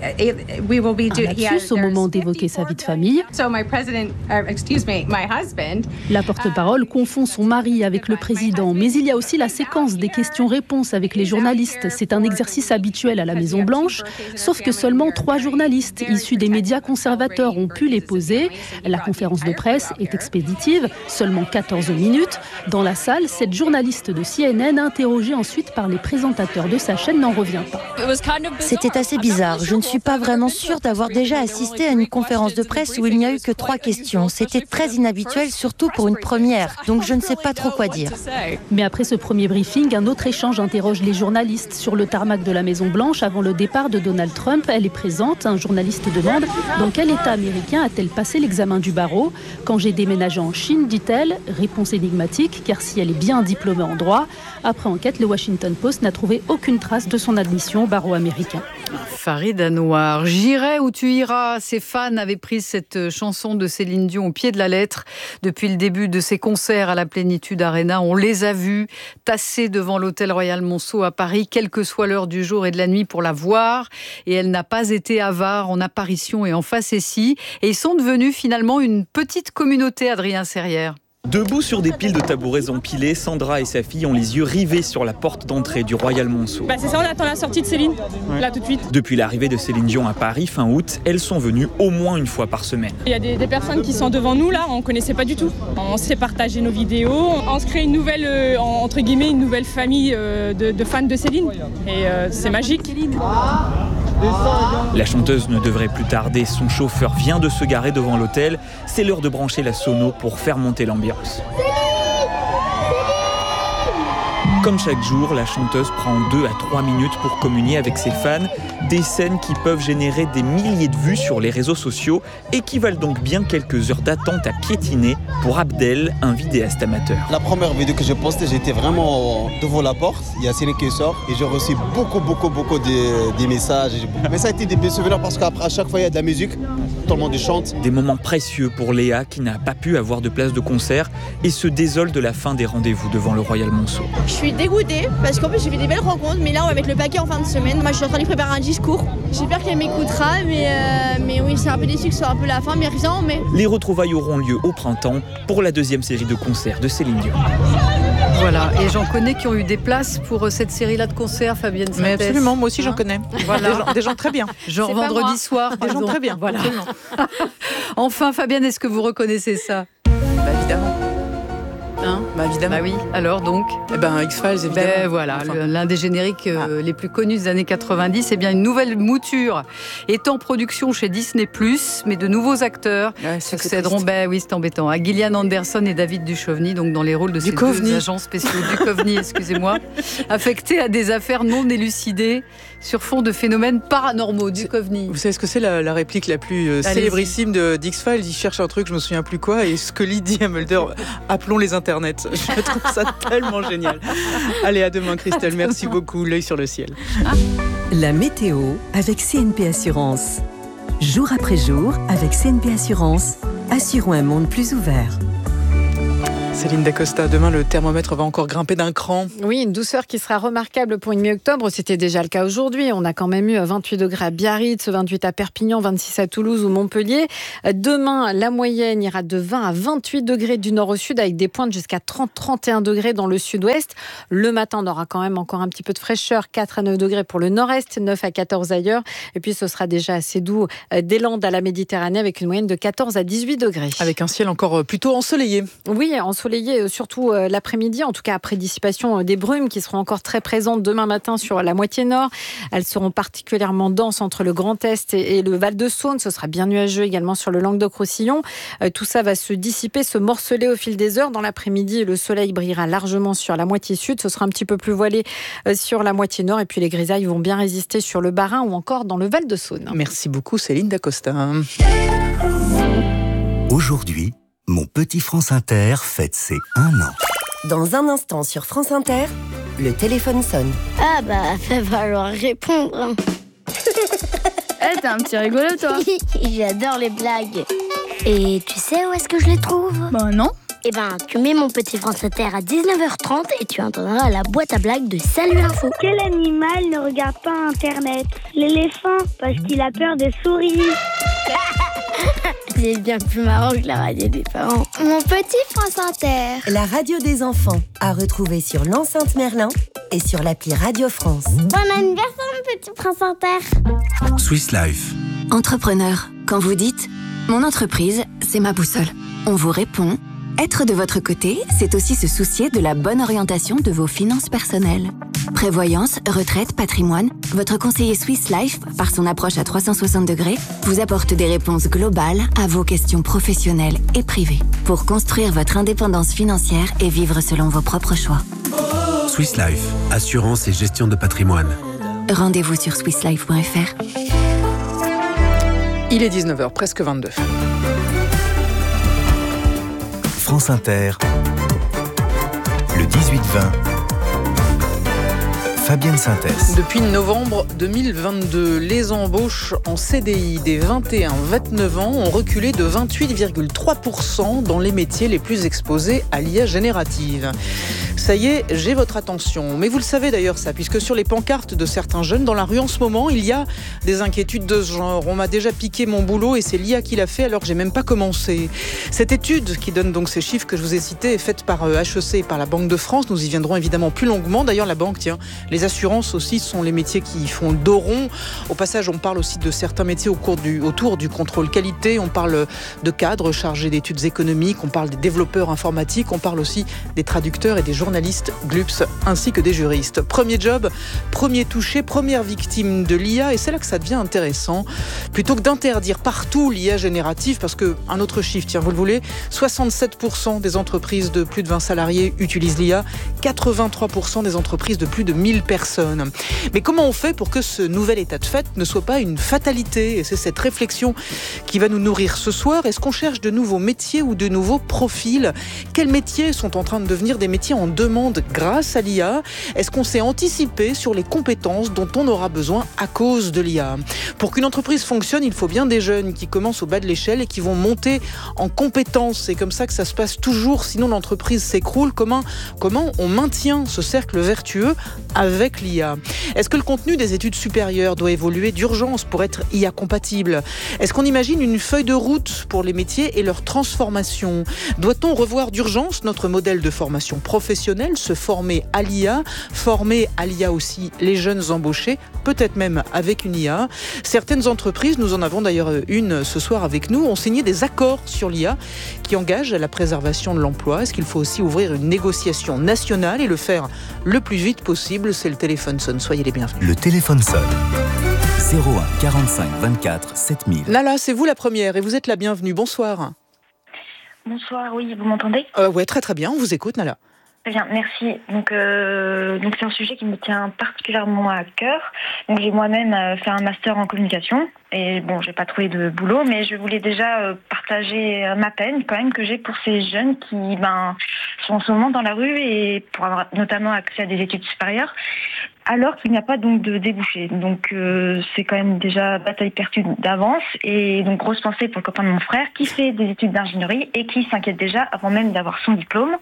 Un lapsus au moment d'évoquer sa vie de famille. La porte-parole confond son mari avec le président, mais il y a aussi la séquence des questions-réponses avec les journalistes. C'est un exercice habituel à la Maison-Blanche, sauf que seulement trois journalistes issus des médias conservateurs ont pu les poser. La conférence de presse est expéditive, seulement quatorze minutes. Dans la salle, cette journaliste de C N N interroge interrogé ensuite par les présentateurs de sa chaîne, n'en revient pas. C'était assez bizarre. Je ne suis pas vraiment sûre d'avoir déjà assisté à une conférence de presse où il n'y a eu que trois questions. C'était très inhabituel, surtout pour une première. Donc je ne sais pas trop quoi dire. Mais après ce premier briefing, un autre échange interroge les journalistes sur le tarmac de la Maison-Blanche avant le départ de Donald Trump. Elle est présente. Un journaliste demande « Dans quel État américain a-t-elle passé l'examen du barreau ? Quand j'ai déménagé en Chine, dit-elle. Réponse énigmatique, car si elle est bien diplômée en droit. Après enquête, le Washington Post n'a trouvé aucune trace de son admission au barreau américain. Farid Anouar, j'irai où tu iras. Ses fans avaient pris cette chanson de Céline Dion au pied de la lettre. Depuis le début de ses concerts à la Plénitude Arena, on les a vus tassés devant l'hôtel Royal Monceau à Paris, quelle que soit l'heure du jour et de la nuit pour la voir. Et elle n'a pas été avare en apparition et en facétie. Et ils sont devenus finalement une petite communauté, Adrien Serrière. Debout sur des piles de tabourets empilés, Sandra et sa fille ont les yeux rivés sur la porte d'entrée du Royal Monceau. Bah c'est ça, on attend la sortie de Céline, ouais. Là tout de suite. Depuis l'arrivée de Céline Dion à Paris fin août, elles sont venues au moins une fois par semaine. Il y a des, des personnes qui sont devant nous là, on ne connaissait pas du tout. On s'est partagé nos vidéos, on se crée une nouvelle, euh, entre guillemets, une nouvelle famille euh, de, de fans de Céline. Et euh, c'est magique. La chanteuse ne devrait plus tarder, son chauffeur vient de se garer devant l'hôtel. C'est l'heure de brancher la sono pour faire monter l'ambiance. Comme chaque jour, la chanteuse prend deux à trois minutes pour communier avec ses fans. Des scènes qui peuvent générer des milliers de vues sur les réseaux sociaux et qui valent donc bien quelques heures d'attente à piétiner pour Abdel, un vidéaste amateur. La première vidéo que j'ai postée, j'étais vraiment devant la porte. Il y a Céline qui sort et j'ai reçu beaucoup, beaucoup, beaucoup de, des messages. Mais ça a été des bons souvenirs parce qu'après, à chaque fois, il y a de la musique. Tout le monde chante. Des moments précieux pour Léa qui n'a pas pu avoir de place de concert et se désole de la fin des rendez-vous devant le Royal Monceau. Je suis dégoûtée parce qu'en plus j'ai fait des belles rencontres, mais là on va mettre le paquet en fin de semaine. Moi je suis en train de préparer un discours. J'espère qu'elle m'écoutera, mais, euh, mais oui, c'est un peu déçu que ce soit un peu la fin, mais rien, mais... Les retrouvailles auront lieu au printemps pour la deuxième série de concerts de Céline Dion. Voilà, et j'en connais qui ont eu des places pour cette série-là de concerts, Fabienne Sintès. Mais absolument, moi aussi j'en hein connais. Voilà. Des, gens, des gens très bien. Genre c'est vendredi soir, des gens très bien. Voilà. Enfin, Fabienne, est-ce que vous reconnaissez ça ? Bah, évidemment. Hein bah évidemment. Bah oui, alors donc Eh ben X-Files évidemment. Ben voilà, enfin. le, l'un des génériques euh, ah. les plus connus des années quatre-vingt-dix, c'est bien une nouvelle mouture est en production chez Disney plus, mais de nouveaux acteurs ouais, succéderont, ben oui, c'est embêtant, à Gillian Anderson et David Duchovny, donc dans les rôles de ces deux agents spéciaux Duchovny, excusez-moi, affectés à des affaires non élucidées sur fond de phénomènes paranormaux. Duchovny. Vous savez ce que c'est la, la réplique la plus euh, célébrissime de d'X-Files? Il cherche un truc, je me souviens plus quoi, et Scully dit à Mulder, appelons les internets. Je trouve ça tellement génial. Allez, à demain Christelle, merci beaucoup. L'œil sur le ciel. La météo avec C N P Assurance. Jour après jour, avec C N P Assurance, assurons un monde plus ouvert. Céline Dacosta, demain le thermomètre va encore grimper d'un cran. Oui, une douceur qui sera remarquable pour une mi-octobre. C'était déjà le cas aujourd'hui. On a quand même eu vingt-huit degrés à Biarritz, vingt-huit à Perpignan, vingt-six à Toulouse ou Montpellier. Demain, la moyenne ira de vingt à vingt-huit degrés du nord au sud avec des pointes jusqu'à trente à trente et un degrés dans le sud-ouest. Le matin, on aura quand même encore un petit peu de fraîcheur, quatre à neuf degrés pour le nord-est, neuf à quatorze ailleurs. Et puis, ce sera déjà assez doux des Landes à la Méditerranée avec une moyenne de quatorze à dix-huit degrés. Avec un ciel encore plutôt ensoleillé. Oui, ensoleillé. Ensoleillé, surtout l'après-midi, en tout cas après dissipation des brumes qui seront encore très présentes demain matin sur la moitié nord. Elles seront particulièrement denses entre le Grand Est et le Val-de-Saône. Ce sera bien nuageux également sur le Languedoc-Roussillon. Tout ça va se dissiper, se morceler au fil des heures. Dans l'après-midi, le soleil brillera largement sur la moitié sud. Ce sera un petit peu plus voilé sur la moitié nord. Et puis les grisailles vont bien résister sur le Bas-Rhin ou encore dans le Val-de-Saône. Merci beaucoup Céline Dacosta. Aujourd'hui, mon petit France Inter fête ses un an. Dans un instant sur France Inter, le téléphone sonne. Ah bah, va falloir répondre. Eh, t'es un petit rigolo, toi. J'adore les blagues. Et tu sais où est-ce que je les trouve? Bah non. Eh ben, tu mets mon petit France Inter à dix-neuf heures trente et tu entendras la boîte à blagues de Salut Info. Quel animal ne regarde pas Internet? L'éléphant, parce qu'il a peur des souris. C'est bien plus marrant que la radio des parents. Mon petit France Inter. La radio des enfants, à retrouver sur l'enceinte Merlin et sur l'appli Radio France. Bon anniversaire, mon petit France Inter. Swiss Life. Entrepreneur, quand vous dites « Mon entreprise, c'est ma boussole », on vous répond Être de votre côté, c'est aussi se soucier de la bonne orientation de vos finances personnelles. Prévoyance, retraite, patrimoine, votre conseiller Swiss Life, par son approche à trois cent soixante degrés, vous apporte des réponses globales à vos questions professionnelles et privées pour construire votre indépendance financière et vivre selon vos propres choix. Swiss Life, assurance et gestion de patrimoine. Rendez-vous sur swiss life point f r. Il est dix-neuf heures, presque vingt-deux. France Inter, le dix-huit vingt. Fabienne Synthèse. Depuis novembre deux mille vingt-deux, les embauches en C D I des vingt et un à vingt-neuf ans ont reculé de vingt-huit virgule trois pour cent dans les métiers les plus exposés à l'I A générative. Ça y est, j'ai votre attention. Mais vous le savez d'ailleurs ça, puisque sur les pancartes de certains jeunes dans la rue en ce moment, il y a des inquiétudes de ce genre. On m'a déjà piqué mon boulot et c'est l'I A qui l'a fait alors que j'ai même pas commencé. Cette étude qui donne donc ces chiffres que je vous ai cités est faite par H E C et par la Banque de France. Nous y viendrons évidemment plus longuement. D'ailleurs, la banque, tiens, les assurances aussi sont les métiers qui font le dos rond. Au passage, on parle aussi de certains métiers au cours du, autour du contrôle qualité. On parle de cadres chargés d'études économiques. On parle des développeurs informatiques. On parle aussi des traducteurs et des journalistes G L U P S ainsi que des juristes. Premier job, premier touché, première victime de l'I A. Et c'est là que ça devient intéressant. Plutôt que d'interdire partout l'I A générative, parce qu'un autre chiffre, tiens, vous le voulez, soixante-sept pour cent des entreprises de plus de vingt salariés utilisent l'I A, quatre-vingt-trois pour cent des entreprises de plus de mille personnes. Mais comment on fait pour que ce nouvel état de fait ne soit pas une fatalité ? Et c'est cette réflexion qui va nous nourrir ce soir. Est-ce qu'on cherche de nouveaux métiers ou de nouveaux profils ? Quels métiers sont en train de devenir des métiers en demande grâce à l'I A ? Est-ce qu'on s'est anticipé sur les compétences dont on aura besoin à cause de l'I A ? Pour qu'une entreprise fonctionne, il faut bien des jeunes qui commencent au bas de l'échelle et qui vont monter en compétences. C'est comme ça que ça se passe toujours, sinon l'entreprise s'écroule. Comment, comment on maintient ce cercle vertueux avec l'I A ? Est-ce que le contenu des études supérieures doit évoluer d'urgence pour être I A compatible ? Est-ce qu'on imagine une feuille de route pour les métiers et leur transformation ? Doit-on revoir d'urgence notre modèle de formation professionnelle, se former à l'I A, former à l'I A aussi les jeunes embauchés, peut-être même avec une I A ? Certaines entreprises, nous en avons d'ailleurs une ce soir avec nous, ont signé des accords sur l'I A qui engagent la préservation de l'emploi. Est-ce qu'il faut aussi ouvrir une négociation nationale et le faire le plus vite possible ? C'est le téléphone sonne, soyez les bienvenus. Le téléphone sonne. zéro un quarante-cinq vingt-quatre sept mille. Lala, c'est vous la première et vous êtes la bienvenue. Bonsoir. Bonsoir, oui, vous m'entendez ? euh, Ouais, très très bien, on vous écoute, Nala. Très bien, merci. Donc, euh, donc c'est un sujet qui me tient particulièrement à cœur. Donc, j'ai moi-même euh, fait un master en communication et bon, j'ai pas trouvé de boulot, mais je voulais déjà euh, partager ma peine quand même que j'ai pour ces jeunes qui ben sont en ce moment dans la rue et pour avoir notamment accès à des études supérieures, alors qu'il n'y a pas donc de débouché. Donc euh, c'est quand même déjà bataille perdue d'avance et donc grosse pensée pour le copain de mon frère qui fait des études d'ingénierie et qui s'inquiète déjà avant même d'avoir son diplôme.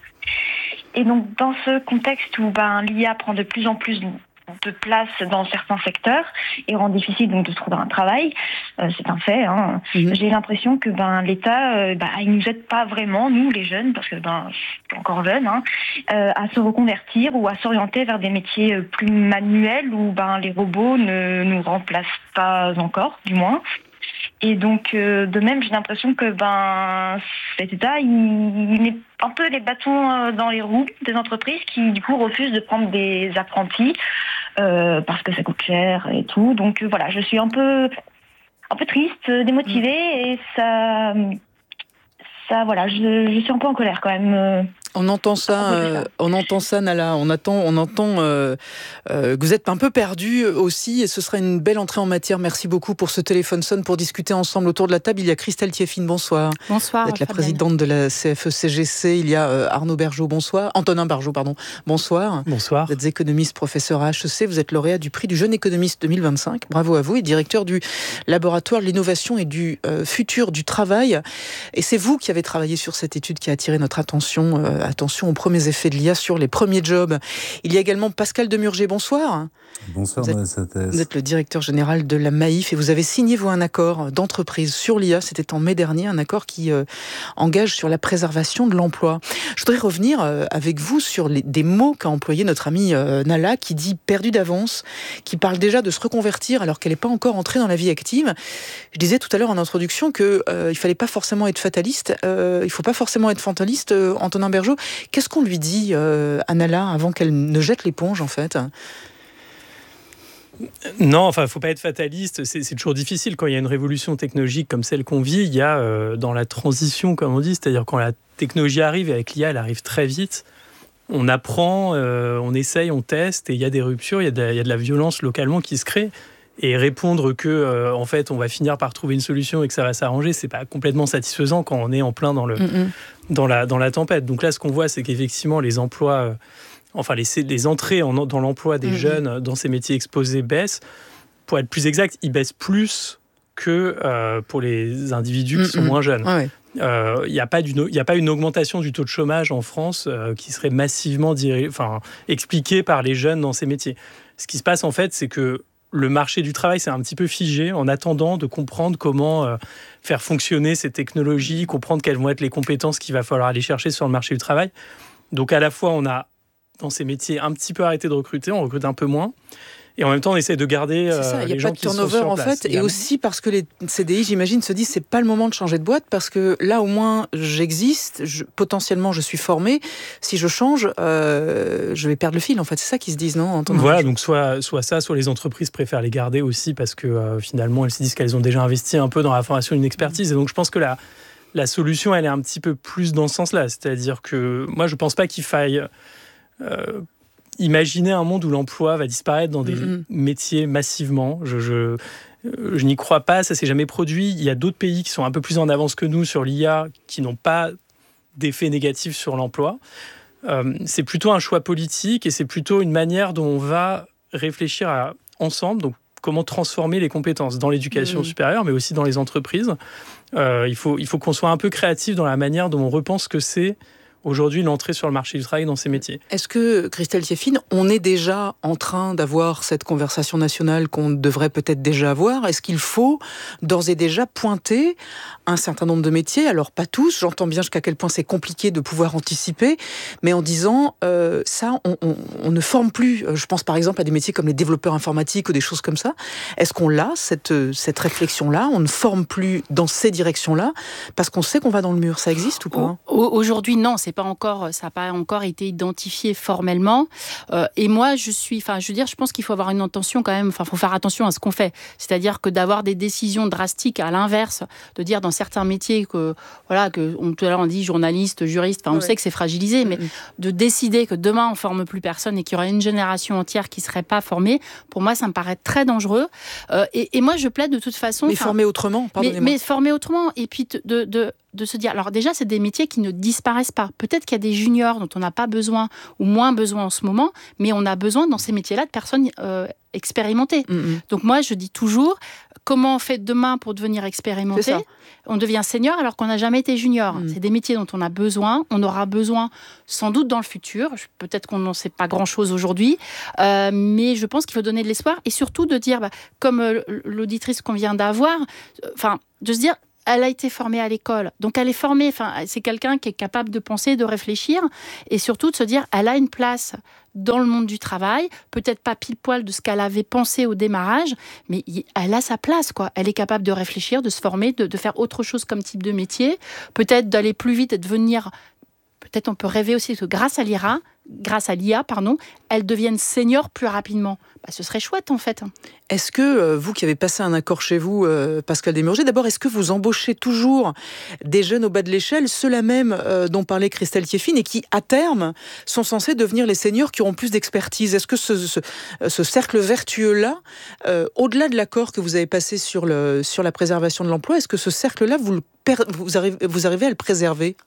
Et donc dans ce contexte où ben l'I A prend de plus en plus de place dans certains secteurs et rend difficile donc de trouver un travail, euh, c'est un fait. Hein. Mmh. J'ai l'impression que ben l'État, euh, ben il nous aide pas vraiment nous les jeunes parce que ben je suis encore jeune, hein, euh, à se reconvertir ou à s'orienter vers des métiers plus manuels où ben les robots ne nous remplacent pas encore, du moins. Et donc, euh, de même, j'ai l'impression que ben cet État, il, il met un peu les bâtons dans les roues des entreprises qui, du coup, refusent de prendre des apprentis euh, parce que ça coûte cher et tout. Donc, euh, voilà, je suis un peu, un peu triste, démotivée et ça, ça, voilà, je, je suis un peu en colère quand même. Euh, On entend ça, euh, on entend ça, Nala. On attend, on entend euh, euh, que vous êtes un peu perdu aussi, et ce sera une belle entrée en matière. Merci beaucoup pour ce téléphone sonne pour discuter ensemble autour de la table. Il y a Christelle Thieffine, bonsoir. Bonsoir. Vous êtes la présidente de la C F E C G C. Il y a euh, Arnaud Bergeau, bonsoir. Antonin Bergeau, pardon. Bonsoir. Bonsoir. Vous êtes économiste, professeur à H E C. Vous êtes lauréat du prix du jeune économiste deux mille vingt-cinq. Bravo à vous, et directeur du laboratoire de l'innovation et du euh, futur du travail. Et c'est vous qui avez travaillé sur cette étude qui a attiré notre attention. Euh, euh, attention aux premiers effets de l'I A sur les premiers jobs. Il y a également Pascal Demurger, bonsoir. Bonsoir, vous êtes, Vanessa Thès. Vous êtes le directeur général de la Maïf et vous avez signé, vous, un accord d'entreprise sur l'I A. C'était en mai dernier, un accord qui euh, engage sur la préservation de l'emploi. Je voudrais revenir euh, avec vous sur les, des mots qu'a employé notre amie euh, Nala, qui dit « perdu d'avance », qui parle déjà de se reconvertir alors qu'elle n'est pas encore entrée dans la vie active. Je disais tout à l'heure en introduction qu'il euh, ne fallait pas forcément être fataliste. Euh, il ne faut pas forcément être fataliste. Euh, Antonin Bergeaud, qu'est-ce qu'on lui dit euh, à Nala avant qu'elle ne jette l'éponge, en fait ? Non, enfin, il ne faut pas être fataliste. C'est, c'est toujours difficile quand il y a une révolution technologique comme celle qu'on vit. Il y a euh, dans la transition, comme on dit, c'est-à-dire quand la technologie arrive, et avec l'I A, elle arrive très vite. On apprend, euh, on essaye, on teste, et il y a des ruptures, il y a de, il y a de la violence localement qui se crée. Et répondre que, euh, en fait, on va finir par trouver une solution et que ça va s'arranger, c'est pas complètement satisfaisant quand on est en plein dans le, mm-hmm. dans la, dans la tempête. Donc là, ce qu'on voit, c'est qu'effectivement, les emplois, euh, enfin, les, les entrées en, dans l'emploi des mm-hmm. jeunes dans ces métiers exposés baissent. Pour être plus exact, ils baissent plus que euh, pour les individus mm-hmm. qui sont moins jeunes. Il ouais. euh, n'y a, a pas une augmentation du taux de chômage en France euh, qui serait massivement diré- enfin, expliquée par les jeunes dans ces métiers. Ce qui se passe, en fait, c'est que le marché du travail s'est un petit peu figé en attendant de comprendre comment euh, faire fonctionner ces technologies, comprendre quelles vont être les compétences qu'il va falloir aller chercher sur le marché du travail. Donc à la fois, on a dans ces métiers un petit peu arrêté de recruter, on recrute un peu moins. Et en même temps, on essaie de garder euh, ça, les gens qui sont sur place. Il n'y a pas de turnover, en fait. Évidemment. Et aussi parce que les C D I, j'imagine, se disent c'est pas le moment de changer de boîte parce que là, au moins, j'existe. Je, potentiellement, je suis formé. Si je change, euh, je vais perdre le fil, en fait. C'est ça qu'ils se disent, non, Antonin ? Voilà, donc soit, soit ça, soit les entreprises préfèrent les garder aussi parce que euh, finalement, elles se disent qu'elles ont déjà investi un peu dans la formation d'une expertise. Et donc, je pense que la, la solution, elle est un petit peu plus dans ce sens-là. C'est-à-dire que moi, je ne pense pas qu'il faille... Euh, Imaginez un monde où l'emploi va disparaître dans des mmh. métiers massivement. Je, je, je n'y crois pas, ça ne s'est jamais produit. Il y a d'autres pays qui sont un peu plus en avance que nous sur l'I A, qui n'ont pas d'effet négatif sur l'emploi. Euh, c'est plutôt un choix politique et c'est plutôt une manière dont on va réfléchir à, ensemble, donc comment transformer les compétences dans l'éducation mmh. supérieure, mais aussi dans les entreprises. Euh, il faut, il faut qu'on soit un peu créatif dans la manière dont on repense que c'est aujourd'hui l'entrée sur le marché du travail dans ces métiers. Est-ce que, Christelle Thieffine, on est déjà en train d'avoir cette conversation nationale qu'on devrait peut-être déjà avoir ? Est-ce qu'il faut d'ores et déjà pointer un certain nombre de métiers ? Alors pas tous, j'entends bien jusqu'à quel point c'est compliqué de pouvoir anticiper, mais en disant euh, ça, on, on, on ne forme plus. Je pense par exemple à des métiers comme les développeurs informatiques ou des choses comme ça. Est-ce qu'on l'a, cette, cette réflexion-là ? On ne forme plus dans ces directions-là parce qu'on sait qu'on va dans le mur. Ça existe ou pas ? Aujourd'hui, non, c'est pas encore, ça n'a pas encore été identifié formellement. Euh, et moi, je suis, enfin, je veux dire, je pense qu'il faut avoir une attention quand même. Enfin, faut faire attention à ce qu'on fait. C'est-à-dire que d'avoir des décisions drastiques à l'inverse, de dire dans certains métiers que, voilà, que on, tout à l'heure on dit journaliste, juriste. Enfin, on oui. sait que c'est fragilisé, mais mmh. de décider que demain on forme plus personne et qu'il y aura une génération entière qui serait pas formée, pour moi, ça me paraît très dangereux. Euh, et, et moi, je plaide de toute façon. Mais former autrement, pardonnez-moi. Mais, mais former autrement, et puis de, de de se dire, alors déjà, c'est des métiers qui ne disparaissent pas. Peut-être qu'il y a des juniors dont on n'a pas besoin ou moins besoin en ce moment, mais on a besoin dans ces métiers-là de personnes euh, expérimentées. Mm-hmm. Donc moi, je dis toujours, comment on fait demain pour devenir expérimenté ? On devient senior alors qu'on n'a jamais été junior. Mm. C'est des métiers dont on a besoin. On aura besoin sans doute dans le futur. Peut-être qu'on n'en sait pas grand-chose aujourd'hui, euh, mais je pense qu'il faut donner de l'espoir et surtout de dire, bah, comme euh, l'auditrice qu'on vient d'avoir, enfin, euh, de se dire, elle a été formée à l'école, donc elle est formée, enfin, c'est quelqu'un qui est capable de penser, de réfléchir, et surtout de se dire, elle a une place dans le monde du travail, peut-être pas pile poil de ce qu'elle avait pensé au démarrage, mais elle a sa place, quoi. Elle est capable de réfléchir, de se former, de, de faire autre chose comme type de métier, peut-être d'aller plus vite et de devenir... Peut-être on peut rêver aussi que grâce à l'I A, grâce à l'I A, pardon, elles deviennent seniors plus rapidement. Bah, ce serait chouette, en fait. Est-ce que, euh, vous qui avez passé un accord chez vous, euh, Pascal Demurger, d'abord, est-ce que vous embauchez toujours des jeunes au bas de l'échelle, ceux-là même euh, dont parlait Christelle Thieffine, et qui, à terme, sont censés devenir les seniors qui auront plus d'expertise ? Est-ce que ce, ce, ce cercle vertueux-là, euh, au-delà de l'accord que vous avez passé sur, le, sur la préservation de l'emploi, est-ce que ce cercle-là, vous, le per- vous, arrivez, vous arrivez à le préserver ?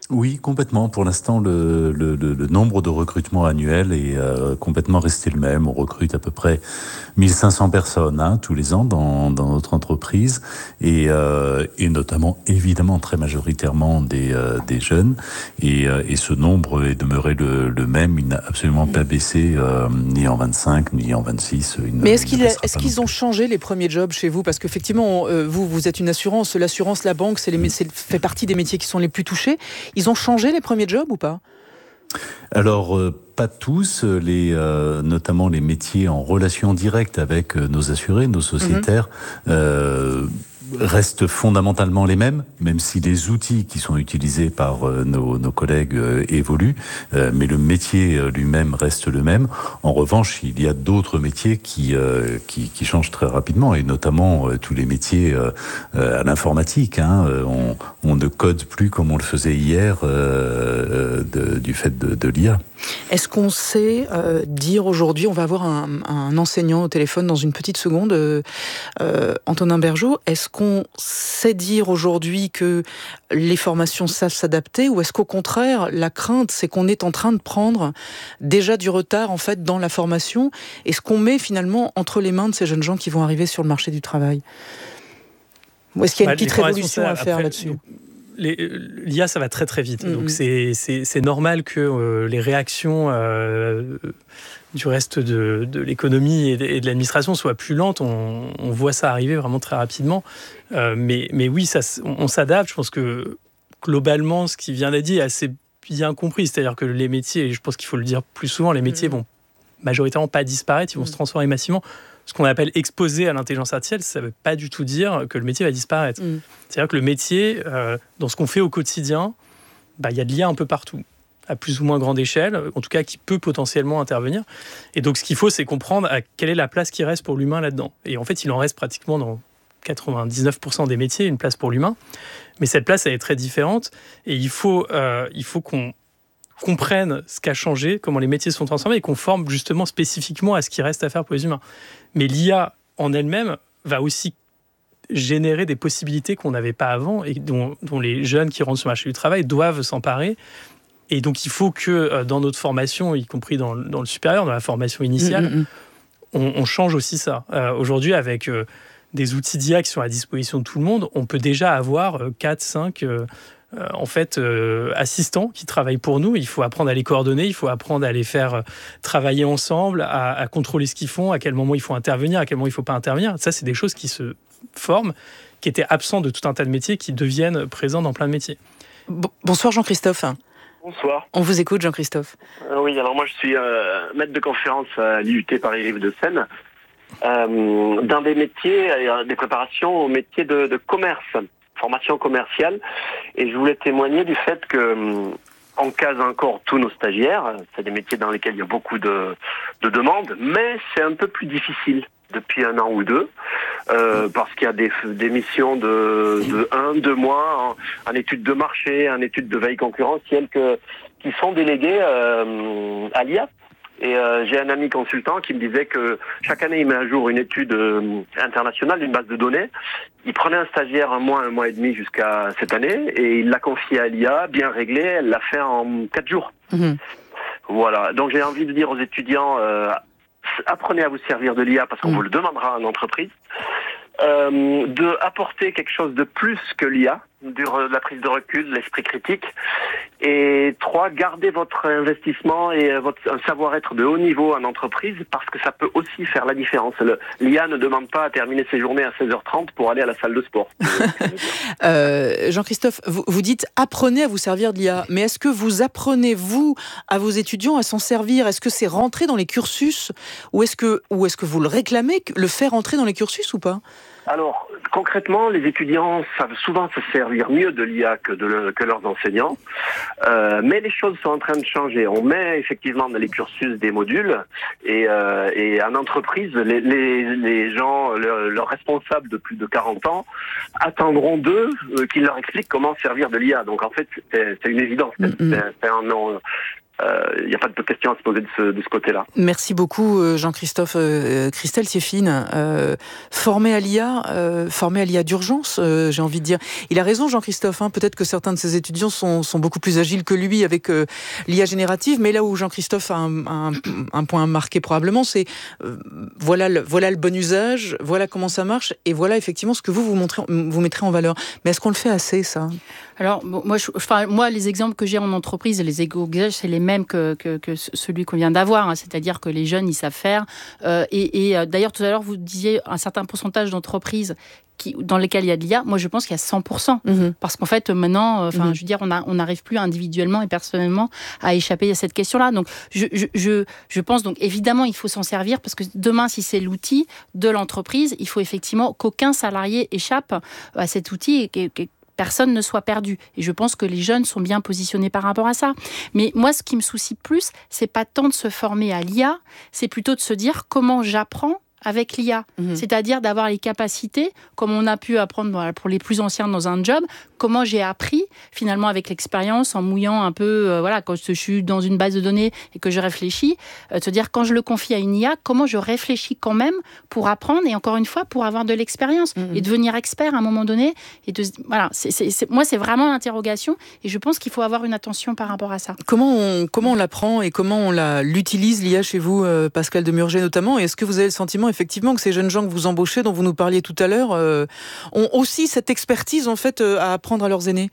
Oui, complètement. Pour l'instant, le, le, le, le nombre de recrutements annuels est euh, complètement resté le même. On recrute à peu près mille cinq cents personnes hein, tous les ans dans, dans notre entreprise et, euh, et notamment, évidemment, très majoritairement des, euh, des jeunes. Et, euh, et ce nombre est demeuré le, le même. Il n'a absolument pas baissé, euh, ni en vingt-cinq, ni en vingt-six. Il Mais est-ce, qu'il, est-ce qu'ils ont changé les premiers jobs chez vous ? Parce qu'effectivement, euh, vous, vous êtes une assurance. L'assurance, la banque, c'est les, c'est, fait partie des métiers qui sont les plus touchés. Ils ont changé les premiers jobs ou pas ? Alors, euh, pas tous, les, euh, notamment les métiers en relation directe avec euh, nos assurés, nos sociétaires, mmh. euh, restent fondamentalement les mêmes, même si les outils qui sont utilisés par euh, nos, nos collègues euh, évoluent, euh, mais le métier euh, lui-même reste le même. En revanche, il y a d'autres métiers qui, euh, qui, qui changent très rapidement, et notamment euh, tous les métiers euh, euh, à l'informatique. Hein, on, on ne code plus comme on le faisait hier euh, de, du fait de, de l'I A. Est-ce qu'on sait euh, dire aujourd'hui, on va avoir un, un enseignant au téléphone dans une petite seconde, euh, euh, Antonin Bergeaud, est-ce qu'on sait dire aujourd'hui que les formations savent s'adapter, ou est-ce qu'au contraire, la crainte, c'est qu'on est en train de prendre déjà du retard en fait dans la formation, et ce qu'on met finalement entre les mains de ces jeunes gens qui vont arriver sur le marché du travail ? Ou est-ce qu'il y a une bah, petite révolution à faire après, là-dessus ? Les, L'I A, ça va très très vite. Mmh. Donc c'est, c'est, c'est normal que euh, les réactions euh, du reste de, de l'économie et de, et de l'administration soient plus lentes. On, on voit ça arriver vraiment très rapidement. Euh, mais, mais oui, ça, on, on s'adapte. Je pense que globalement, ce qui vient d'être dit est assez bien compris. C'est-à-dire que les métiers, et je pense qu'il faut le dire plus souvent, les métiers mmh. vont majoritairement pas disparaître, ils vont mmh. se transformer massivement. Ce qu'on appelle exposé à l'intelligence artificielle, ça ne veut pas du tout dire que le métier va disparaître. Mmh. C'est-à-dire que le métier, euh, dans ce qu'on fait au quotidien, bah, y a de l'I A un peu partout, à plus ou moins grande échelle, en tout cas qui peut potentiellement intervenir. Et donc ce qu'il faut, c'est comprendre à quelle est la place qui reste pour l'humain là-dedans. Et en fait, il en reste pratiquement dans quatre-vingt-dix-neuf pour cent des métiers, une place pour l'humain. Mais cette place, elle est très différente. Et il faut, euh, il faut qu'on comprennent ce qui a changé, comment les métiers sont transformés, et qu'on forme justement spécifiquement à ce qui reste à faire pour les humains. Mais l'I A en elle-même va aussi générer des possibilités qu'on n'avait pas avant et dont, dont les jeunes qui rentrent sur le marché du travail doivent s'emparer. Et donc il faut que dans notre formation, y compris dans, dans le supérieur, dans la formation initiale, mmh, mmh. On, on change aussi ça. Euh, aujourd'hui, avec euh, des outils d'I A qui sont à disposition de tout le monde, on peut déjà avoir euh, quatre, cinq... Euh, Euh, en fait, euh, assistants qui travaillent pour nous. Il faut apprendre à les coordonner, il faut apprendre à les faire euh, travailler ensemble, à, à contrôler ce qu'ils font, à quel moment il faut intervenir, à quel moment il ne faut pas intervenir. Ça, c'est des choses qui se forment, qui étaient absentes de tout un tas de métiers, qui deviennent présents dans plein de métiers. Bon, bonsoir Jean-Christophe. Bonsoir. On vous écoute, Jean-Christophe. Euh, oui, alors moi je suis euh, maître de conférence à l'I U T Paris-Rive-de-Seine, euh, dans des métiers, euh, des préparations au métier de, de commerce. Formation commerciale, et je voulais témoigner du fait que on case encore tous nos stagiaires. C'est des métiers dans lesquels il y a beaucoup de, de demandes, mais c'est un peu plus difficile depuis un an ou deux, euh, parce qu'il y a des, des missions de, de un, deux mois en, en études de marché, en études de veille concurrentielle que, qui sont déléguées euh, à l'I A. Et euh, j'ai un ami consultant qui me disait que chaque année, il met à jour une étude euh, internationale, une base de données. Il prenait un stagiaire un mois, un mois et demi jusqu'à cette année, et il l'a confié à l'I A, bien réglé, elle l'a fait en quatre jours. Mmh. Voilà, donc j'ai envie de dire aux étudiants, euh, apprenez à vous servir de l'I A parce qu'on mmh. vous le demandera en entreprise. Euh, de apporter quelque chose de plus que l'I A, de la prise de recul, de l'esprit critique. Et trois, gardez votre investissement et votre un savoir-être de haut niveau en entreprise, parce que ça peut aussi faire la différence. Le, L'I A ne demande pas à terminer ses journées à seize heures trente pour aller à la salle de sport. euh, Jean-Christophe, vous, vous dites apprenez à vous servir de l'I A, mais est-ce que vous apprenez, vous, à vos étudiants à s'en servir ? Est-ce que c'est rentré dans les cursus, ou est-ce que, ou est-ce que vous le réclamez, le faire entrer dans les cursus ou pas ? Alors, concrètement, les étudiants savent souvent se servir mieux de l'I A que, de le, que leurs enseignants, euh, mais les choses sont en train de changer. On met effectivement dans les cursus des modules, et, euh, et en entreprise, les, les, les gens, le, leurs responsables de plus de quarante ans, attendront d'eux euh, qu'ils leur expliquent comment servir de l'I A. Donc en fait, c'est, c'est une évidence. Mm-hmm. C'est, c'est un, non, il n'y a pas de question à se poser de ce, de ce côté-là. Merci beaucoup Jean-Christophe. Euh, Christelle Sieffine, euh, formé à l'I A, euh, formé à l'I A d'urgence, euh, j'ai envie de dire. Il a raison Jean-Christophe, hein, peut-être que certains de ses étudiants sont, sont beaucoup plus agiles que lui avec euh, l'I A générative, mais là où Jean-Christophe a un, un, un point marqué probablement, c'est euh, voilà, le, voilà le bon usage, voilà comment ça marche, et voilà effectivement ce que vous, vous, montrez, vous mettrez en valeur. Mais est-ce qu'on le fait assez, ça ? Alors, bon, moi, je, enfin, moi, les exemples que j'ai en entreprise, les éco-usages, c'est les mêmes que, que, que celui qu'on vient d'avoir. Hein. C'est-à-dire que les jeunes, ils savent faire. Euh, et, et d'ailleurs, tout à l'heure, vous disiez un certain pourcentage d'entreprises qui, dans lesquelles il y a de l'I A. Moi, je pense qu'il y a cent pour cent. Mmh. Parce qu'en fait, maintenant, enfin, mmh. je veux dire, on n'arrive plus individuellement et personnellement à échapper à cette question-là. Donc, je, je, je, je pense, donc, évidemment, il faut s'en servir parce que demain, si c'est l'outil de l'entreprise, il faut effectivement qu'aucun salarié échappe à cet outil et que personne ne soit perdu. Et je pense que les jeunes sont bien positionnés par rapport à ça. Mais moi, ce qui me soucie plus, c'est pas tant de se former à l'I A, c'est plutôt de se dire comment j'apprends avec l'I A. Mmh. C'est-à-dire d'avoir les capacités, comme on a pu apprendre voilà, pour les plus anciens dans un job, comment j'ai appris, finalement, avec l'expérience, en mouillant un peu, euh, voilà, quand je suis dans une base de données et que je réfléchis, euh, se dire, quand je le confie à une I A, comment je réfléchis quand même pour apprendre et encore une fois, pour avoir de l'expérience mmh. et devenir expert à un moment donné. Et de, voilà, c'est, c'est, c'est, moi, c'est vraiment l'interrogation et je pense qu'il faut avoir une attention par rapport à ça. Comment on, comment on l'apprend et comment on la, l'utilise, l'I A, chez vous, euh, Pascal Demurger notamment? Et est-ce que vous avez le sentiment effectivement que ces jeunes gens que vous embauchez, dont vous nous parliez tout à l'heure, euh, ont aussi cette expertise en fait euh, à apprendre à leurs aînés?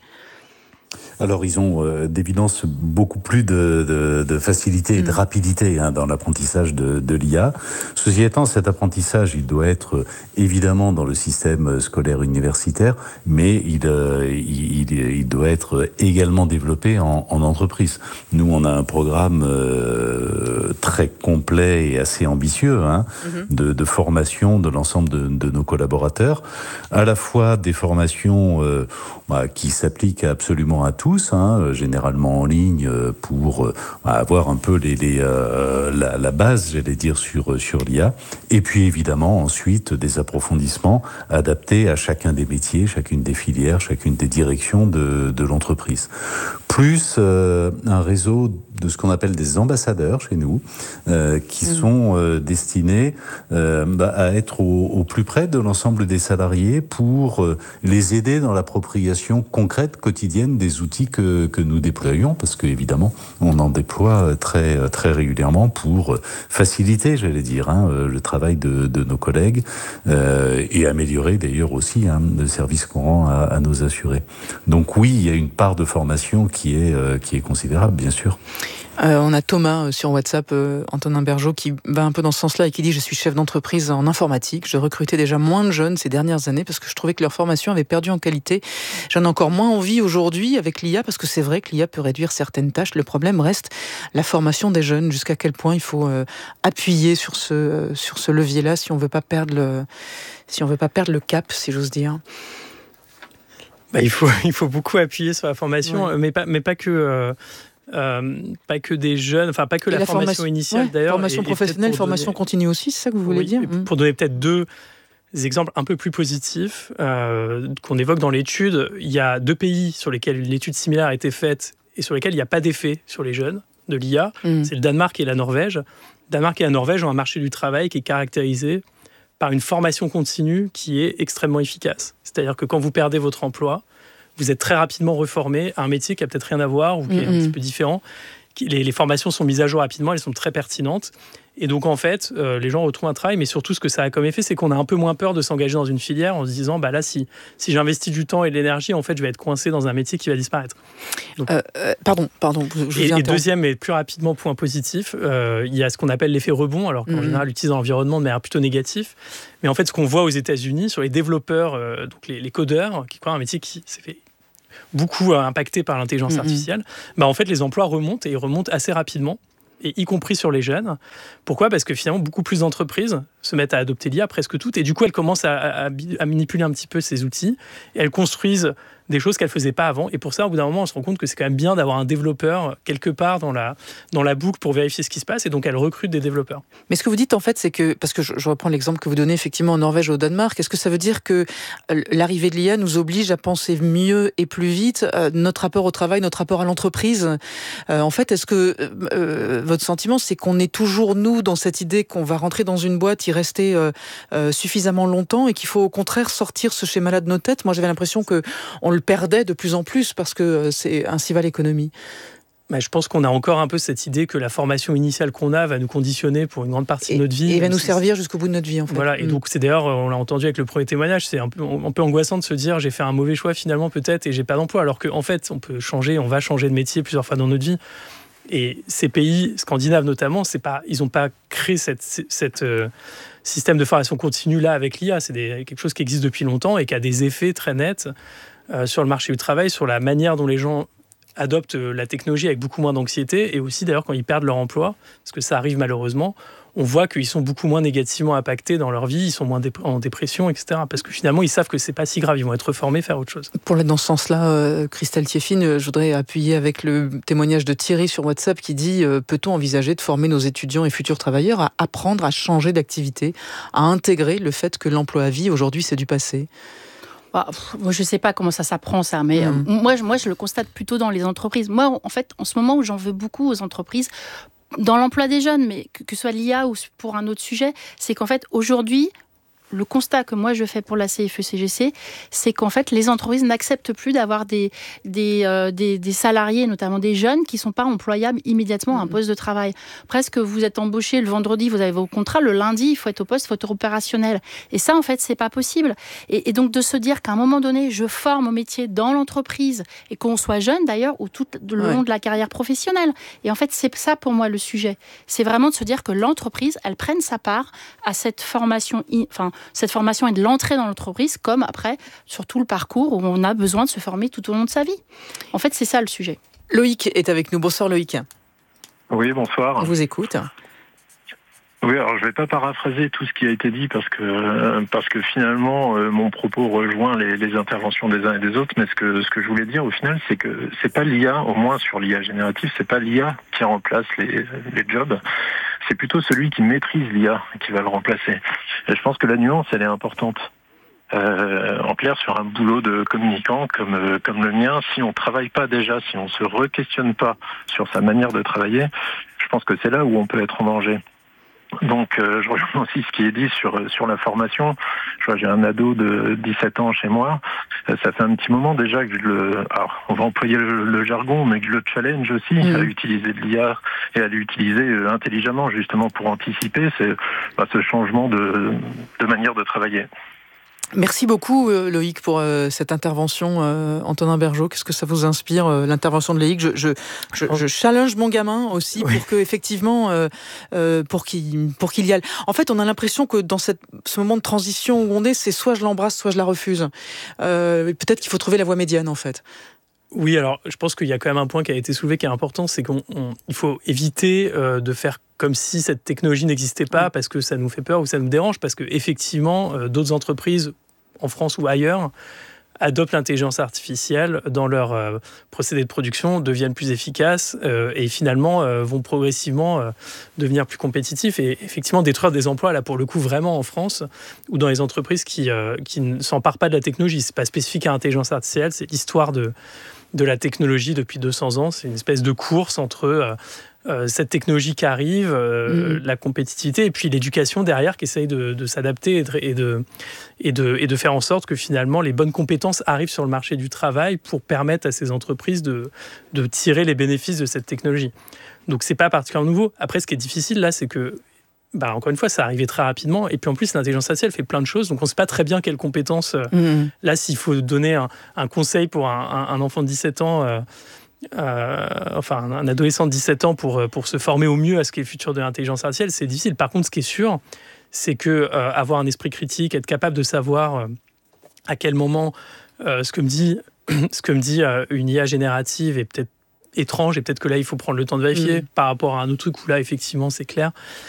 Alors, ils ont euh, d'évidence beaucoup plus de, de, de facilité et de rapidité hein, dans l'apprentissage de, de l'I A. Ceci étant, cet apprentissage, il doit être euh, évidemment dans le système scolaire universitaire, mais il, euh, il, il doit être également développé en, en entreprise. Nous, on a un programme euh, très complet et assez ambitieux hein, mm-hmm. de, de formation de l'ensemble de, de nos collaborateurs, à la fois des formations euh, bah, qui s'appliquent absolument à tous, Hein, généralement en ligne pour euh, avoir un peu les, les, euh, la, la base, j'allais dire, sur, sur l'I A. Et puis évidemment, ensuite, des approfondissements adaptés à chacun des métiers, chacune des filières, chacune des directions de, de l'entreprise. Plus euh, un réseau de ce qu'on appelle des ambassadeurs chez nous, euh, qui mmh. sont euh, destinés euh, bah, à être au, au plus près de l'ensemble des salariés pour euh, les aider dans l'appropriation concrète, quotidienne des outils que, que nous déployons, parce qu'évidemment, on en déploie très, très régulièrement pour faciliter, j'allais dire, hein, le travail de, de nos collègues euh, et améliorer d'ailleurs aussi hein, le service qu'on rend à, à nos assurés. Donc oui, il y a une part de formation qui est, euh, qui est considérable, bien sûr. Euh, on a Thomas euh, sur WhatsApp, euh, Antonin Bergeau, qui va un peu dans ce sens-là et qui dit « Je suis chef d'entreprise en informatique. Je recrutais déjà moins de jeunes ces dernières années parce que je trouvais que leur formation avait perdu en qualité. J'en ai encore moins envie aujourd'hui avec l'I A parce que c'est vrai que l'I A peut réduire certaines tâches. Le problème reste la formation des jeunes. Jusqu'à quel point il faut euh, appuyer sur ce, euh, sur ce levier-là si on veut pas perdre le, si on veut pas perdre le cap, si j'ose dire. » Bah, il faut, il faut beaucoup appuyer sur la formation, ouais. mais, pas, mais pas que... Euh... Euh, pas que des jeunes, enfin pas que la, la formation, formation initiale ouais, d'ailleurs. Formation et, professionnelle, et formation donner... continue aussi, c'est ça que vous voulez oui, dire mmh. Pour donner peut-être deux exemples un peu plus positifs euh, qu'on évoque dans l'étude, il y a deux pays sur lesquels une étude similaire a été faite et sur lesquels il n'y a pas d'effet sur les jeunes de l'I A. Mmh. C'est le Danemark et la Norvège. Le Danemark et la Norvège ont un marché du travail qui est caractérisé par une formation continue qui est extrêmement efficace. C'est-à-dire que quand vous perdez votre emploi, vous êtes très rapidement reformé à un métier qui a peut-être rien à voir ou qui est un petit peu différent. Les, les formations sont mises à jour rapidement, elles sont très pertinentes. Et donc, en fait, euh, les gens retrouvent un travail, mais surtout, ce que ça a comme effet, c'est qu'on a un peu moins peur de s'engager dans une filière en se disant, bah là, si, si j'investis du temps et de l'énergie, en fait, je vais être coincé dans un métier qui va disparaître. Donc, euh, euh, pardon, pardon. Je et, et deuxième, et plus rapidement, point positif, euh, il y a ce qu'on appelle l'effet rebond, alors qu'en mmh. général, l'utilise dans l'environnement de manière plutôt négative. Mais en fait, ce qu'on voit aux États-Unis sur les développeurs, euh, donc les, les codeurs, qui croient un métier qui s'est fait beaucoup impacté par l'intelligence mmh. artificielle, bah en fait, les emplois remontent et ils remontent assez rapidement, et y compris sur les jeunes. Pourquoi ? Parce que finalement, beaucoup plus d'entreprises se mettent à adopter l'I A, presque toutes, et du coup elles commencent à, à, à manipuler un petit peu ces outils, et elles construisent des choses qu'elles ne faisaient pas avant. Et pour ça, au bout d'un moment, on se rend compte que c'est quand même bien d'avoir un développeur quelque part dans la, dans la boucle pour vérifier ce qui se passe. Et donc, elles recrutent des développeurs. Mais ce que vous dites, en fait, c'est que, parce que je, je reprends l'exemple que vous donnez effectivement en Norvège et au Danemark, est-ce que ça veut dire que l'arrivée de l'I A nous oblige à penser mieux et plus vite euh, notre rapport au travail, notre rapport à l'entreprise euh, En fait, est-ce que euh, votre sentiment, c'est qu'on est toujours, nous, dans cette idée qu'on va rentrer dans une boîte, y rester euh, euh, suffisamment longtemps et qu'il faut au contraire sortir ce schéma-là de nos têtes? Moi, j'avais l'impression qu'on le perdait de plus en plus parce que c'est ainsi va l'économie. Bah, je pense qu'on a encore un peu cette idée que la formation initiale qu'on a va nous conditionner pour une grande partie et, de notre vie. Et va nous servir jusqu'au bout de notre vie, en fait. Voilà, et mmh. donc c'est d'ailleurs, on l'a entendu avec le premier témoignage, c'est un peu, un peu angoissant de se dire j'ai fait un mauvais choix finalement peut-être et j'ai pas d'emploi, alors qu'en fait on peut changer, on va changer de métier plusieurs fois dans notre vie. Et ces pays scandinaves notamment, c'est pas, ils n'ont pas créé cette, cette euh, système de formation continue là avec l'I A. C'est des, quelque chose qui existe depuis longtemps et qui a des effets très nets euh, sur le marché du travail, sur la manière dont les gens adoptent la technologie avec beaucoup moins d'anxiété, et aussi d'ailleurs quand ils perdent leur emploi, parce que ça arrive malheureusement, on voit qu'ils sont beaucoup moins négativement impactés dans leur vie, ils sont moins dép- en dépression, et cetera. Parce que finalement, ils savent que c'est pas si grave, ils vont être reformés, faire autre chose. Pour aller dans ce sens-là, euh, Christelle Thieffine, je voudrais appuyer avec le témoignage de Thierry sur WhatsApp qui dit euh, peut-on envisager de former nos étudiants et futurs travailleurs à apprendre à changer d'activité, à intégrer le fait que l'emploi à vie, aujourd'hui, c'est du passé? Bah, pff, moi, je ne sais pas comment ça s'apprend, ça, mais mmh. euh, moi, je, moi, je le constate plutôt dans les entreprises. Moi, en fait, en ce moment où j'en veux beaucoup aux entreprises, dans l'emploi des jeunes, mais que, que ce soit l'I A ou pour un autre sujet, c'est qu'en fait, aujourd'hui, le constat que moi je fais pour la C F E C G C, c'est qu'en fait, les entreprises n'acceptent plus d'avoir des, des, euh, des, des salariés, notamment des jeunes, qui ne sont pas employables immédiatement à un poste de travail. Presque, vous êtes embauché le vendredi, vous avez vos contrats, le lundi, il faut être au poste, il faut être opérationnel. Et ça, en fait, c'est pas possible. Et, et donc, de se dire qu'à un moment donné, je forme au métier dans l'entreprise, et qu'on soit jeune d'ailleurs, ou tout le long ouais. de la carrière professionnelle. Et en fait, c'est ça pour moi le sujet. C'est vraiment de se dire que l'entreprise, elle prenne sa part à cette formation, enfin, cette formation et de l'entrée dans l'entreprise, comme après, sur tout le parcours où on a besoin de se former tout au long de sa vie. En fait, c'est ça le sujet. Loïc est avec nous. Bonsoir Loïc. Oui, bonsoir. On vous écoute. Oui, alors je ne vais pas paraphraser tout ce qui a été dit parce que, parce que finalement, euh, mon propos rejoint les, les interventions des uns et des autres, mais ce que, ce que je voulais dire au final, c'est que c'est pas l'I A, au moins sur l'I A générative, c'est pas l'I A qui remplace les, les jobs. C'est plutôt celui qui maîtrise l'I A qui va le remplacer. Et je pense que la nuance, elle est importante. Euh, en clair, sur un boulot de communicant comme, euh, comme le mien, si on ne travaille pas déjà, si on ne se re-questionne pas sur sa manière de travailler, je pense que c'est là où on peut être en danger. Donc, euh, je rejoins aussi ce qui est dit sur sur la formation. Je vois, j'ai un ado de dix-sept ans chez moi. Ça fait un petit moment déjà que je le... Alors, on va employer le, le jargon, mais que je le challenge aussi mmh. à utiliser de l'I A et à l'utiliser intelligemment, justement, pour anticiper c'est, bah, ce changement de, de manière de travailler. Merci beaucoup Loïc pour euh, cette intervention. euh, Antonin Bergeaud, qu'est-ce que ça vous inspire euh, l'intervention de Loïc? je, je, je, je challenge mon gamin aussi oui. pour que effectivement euh, euh, pour qu'il pour qu'il y aille. En fait, on a l'impression que dans cette, ce moment de transition où on est, c'est soit je l'embrasse, soit je la refuse. Euh, peut-être qu'il faut trouver la voie médiane en fait. Oui, alors je pense qu'il y a quand même un point qui a été soulevé qui est important, c'est qu'il faut éviter euh, de faire comme si cette technologie n'existait pas parce que ça nous fait peur ou ça nous dérange, parce qu'effectivement, euh, d'autres entreprises, en France ou ailleurs, adoptent l'intelligence artificielle dans leurs euh, procédés de production, deviennent plus efficaces euh, et finalement euh, vont progressivement euh, devenir plus compétitifs et effectivement détruire des emplois, là pour le coup vraiment en France, ou dans les entreprises qui, euh, qui ne s'emparent pas de la technologie. C'est pas spécifique à l'intelligence artificielle, c'est l'histoire de, de la technologie depuis deux cents ans. C'est une espèce de course entre... Euh, Euh, cette technologie qui arrive, euh, mmh. la compétitivité et puis l'éducation derrière qui essaye de, de s'adapter et de, et, de, et, de, et de faire en sorte que finalement les bonnes compétences arrivent sur le marché du travail pour permettre à ces entreprises de, de tirer les bénéfices de cette technologie. Donc c'est pas particulièrement nouveau. Après, ce qui est difficile là, c'est que bah, encore une fois, ça arrivait très rapidement. Et puis en plus, l'intelligence artificielle fait plein de choses. Donc on ne sait pas très bien quelles compétences. Mmh. Là, s'il faut donner un, un conseil pour un, un, un enfant de dix-sept ans... Euh, Euh, enfin un adolescent de dix-sept ans pour, pour se former au mieux à ce qu'est le futur de l'intelligence artificielle, c'est difficile. Par contre, ce qui est sûr, c'est que euh, avoir un esprit critique, être capable de savoir euh, à quel moment euh, ce que me dit, ce que me dit euh, une I A générative est peut-être étrange et peut-être que là il faut prendre le temps de vérifier mmh. par rapport à un autre truc où là effectivement c'est clair.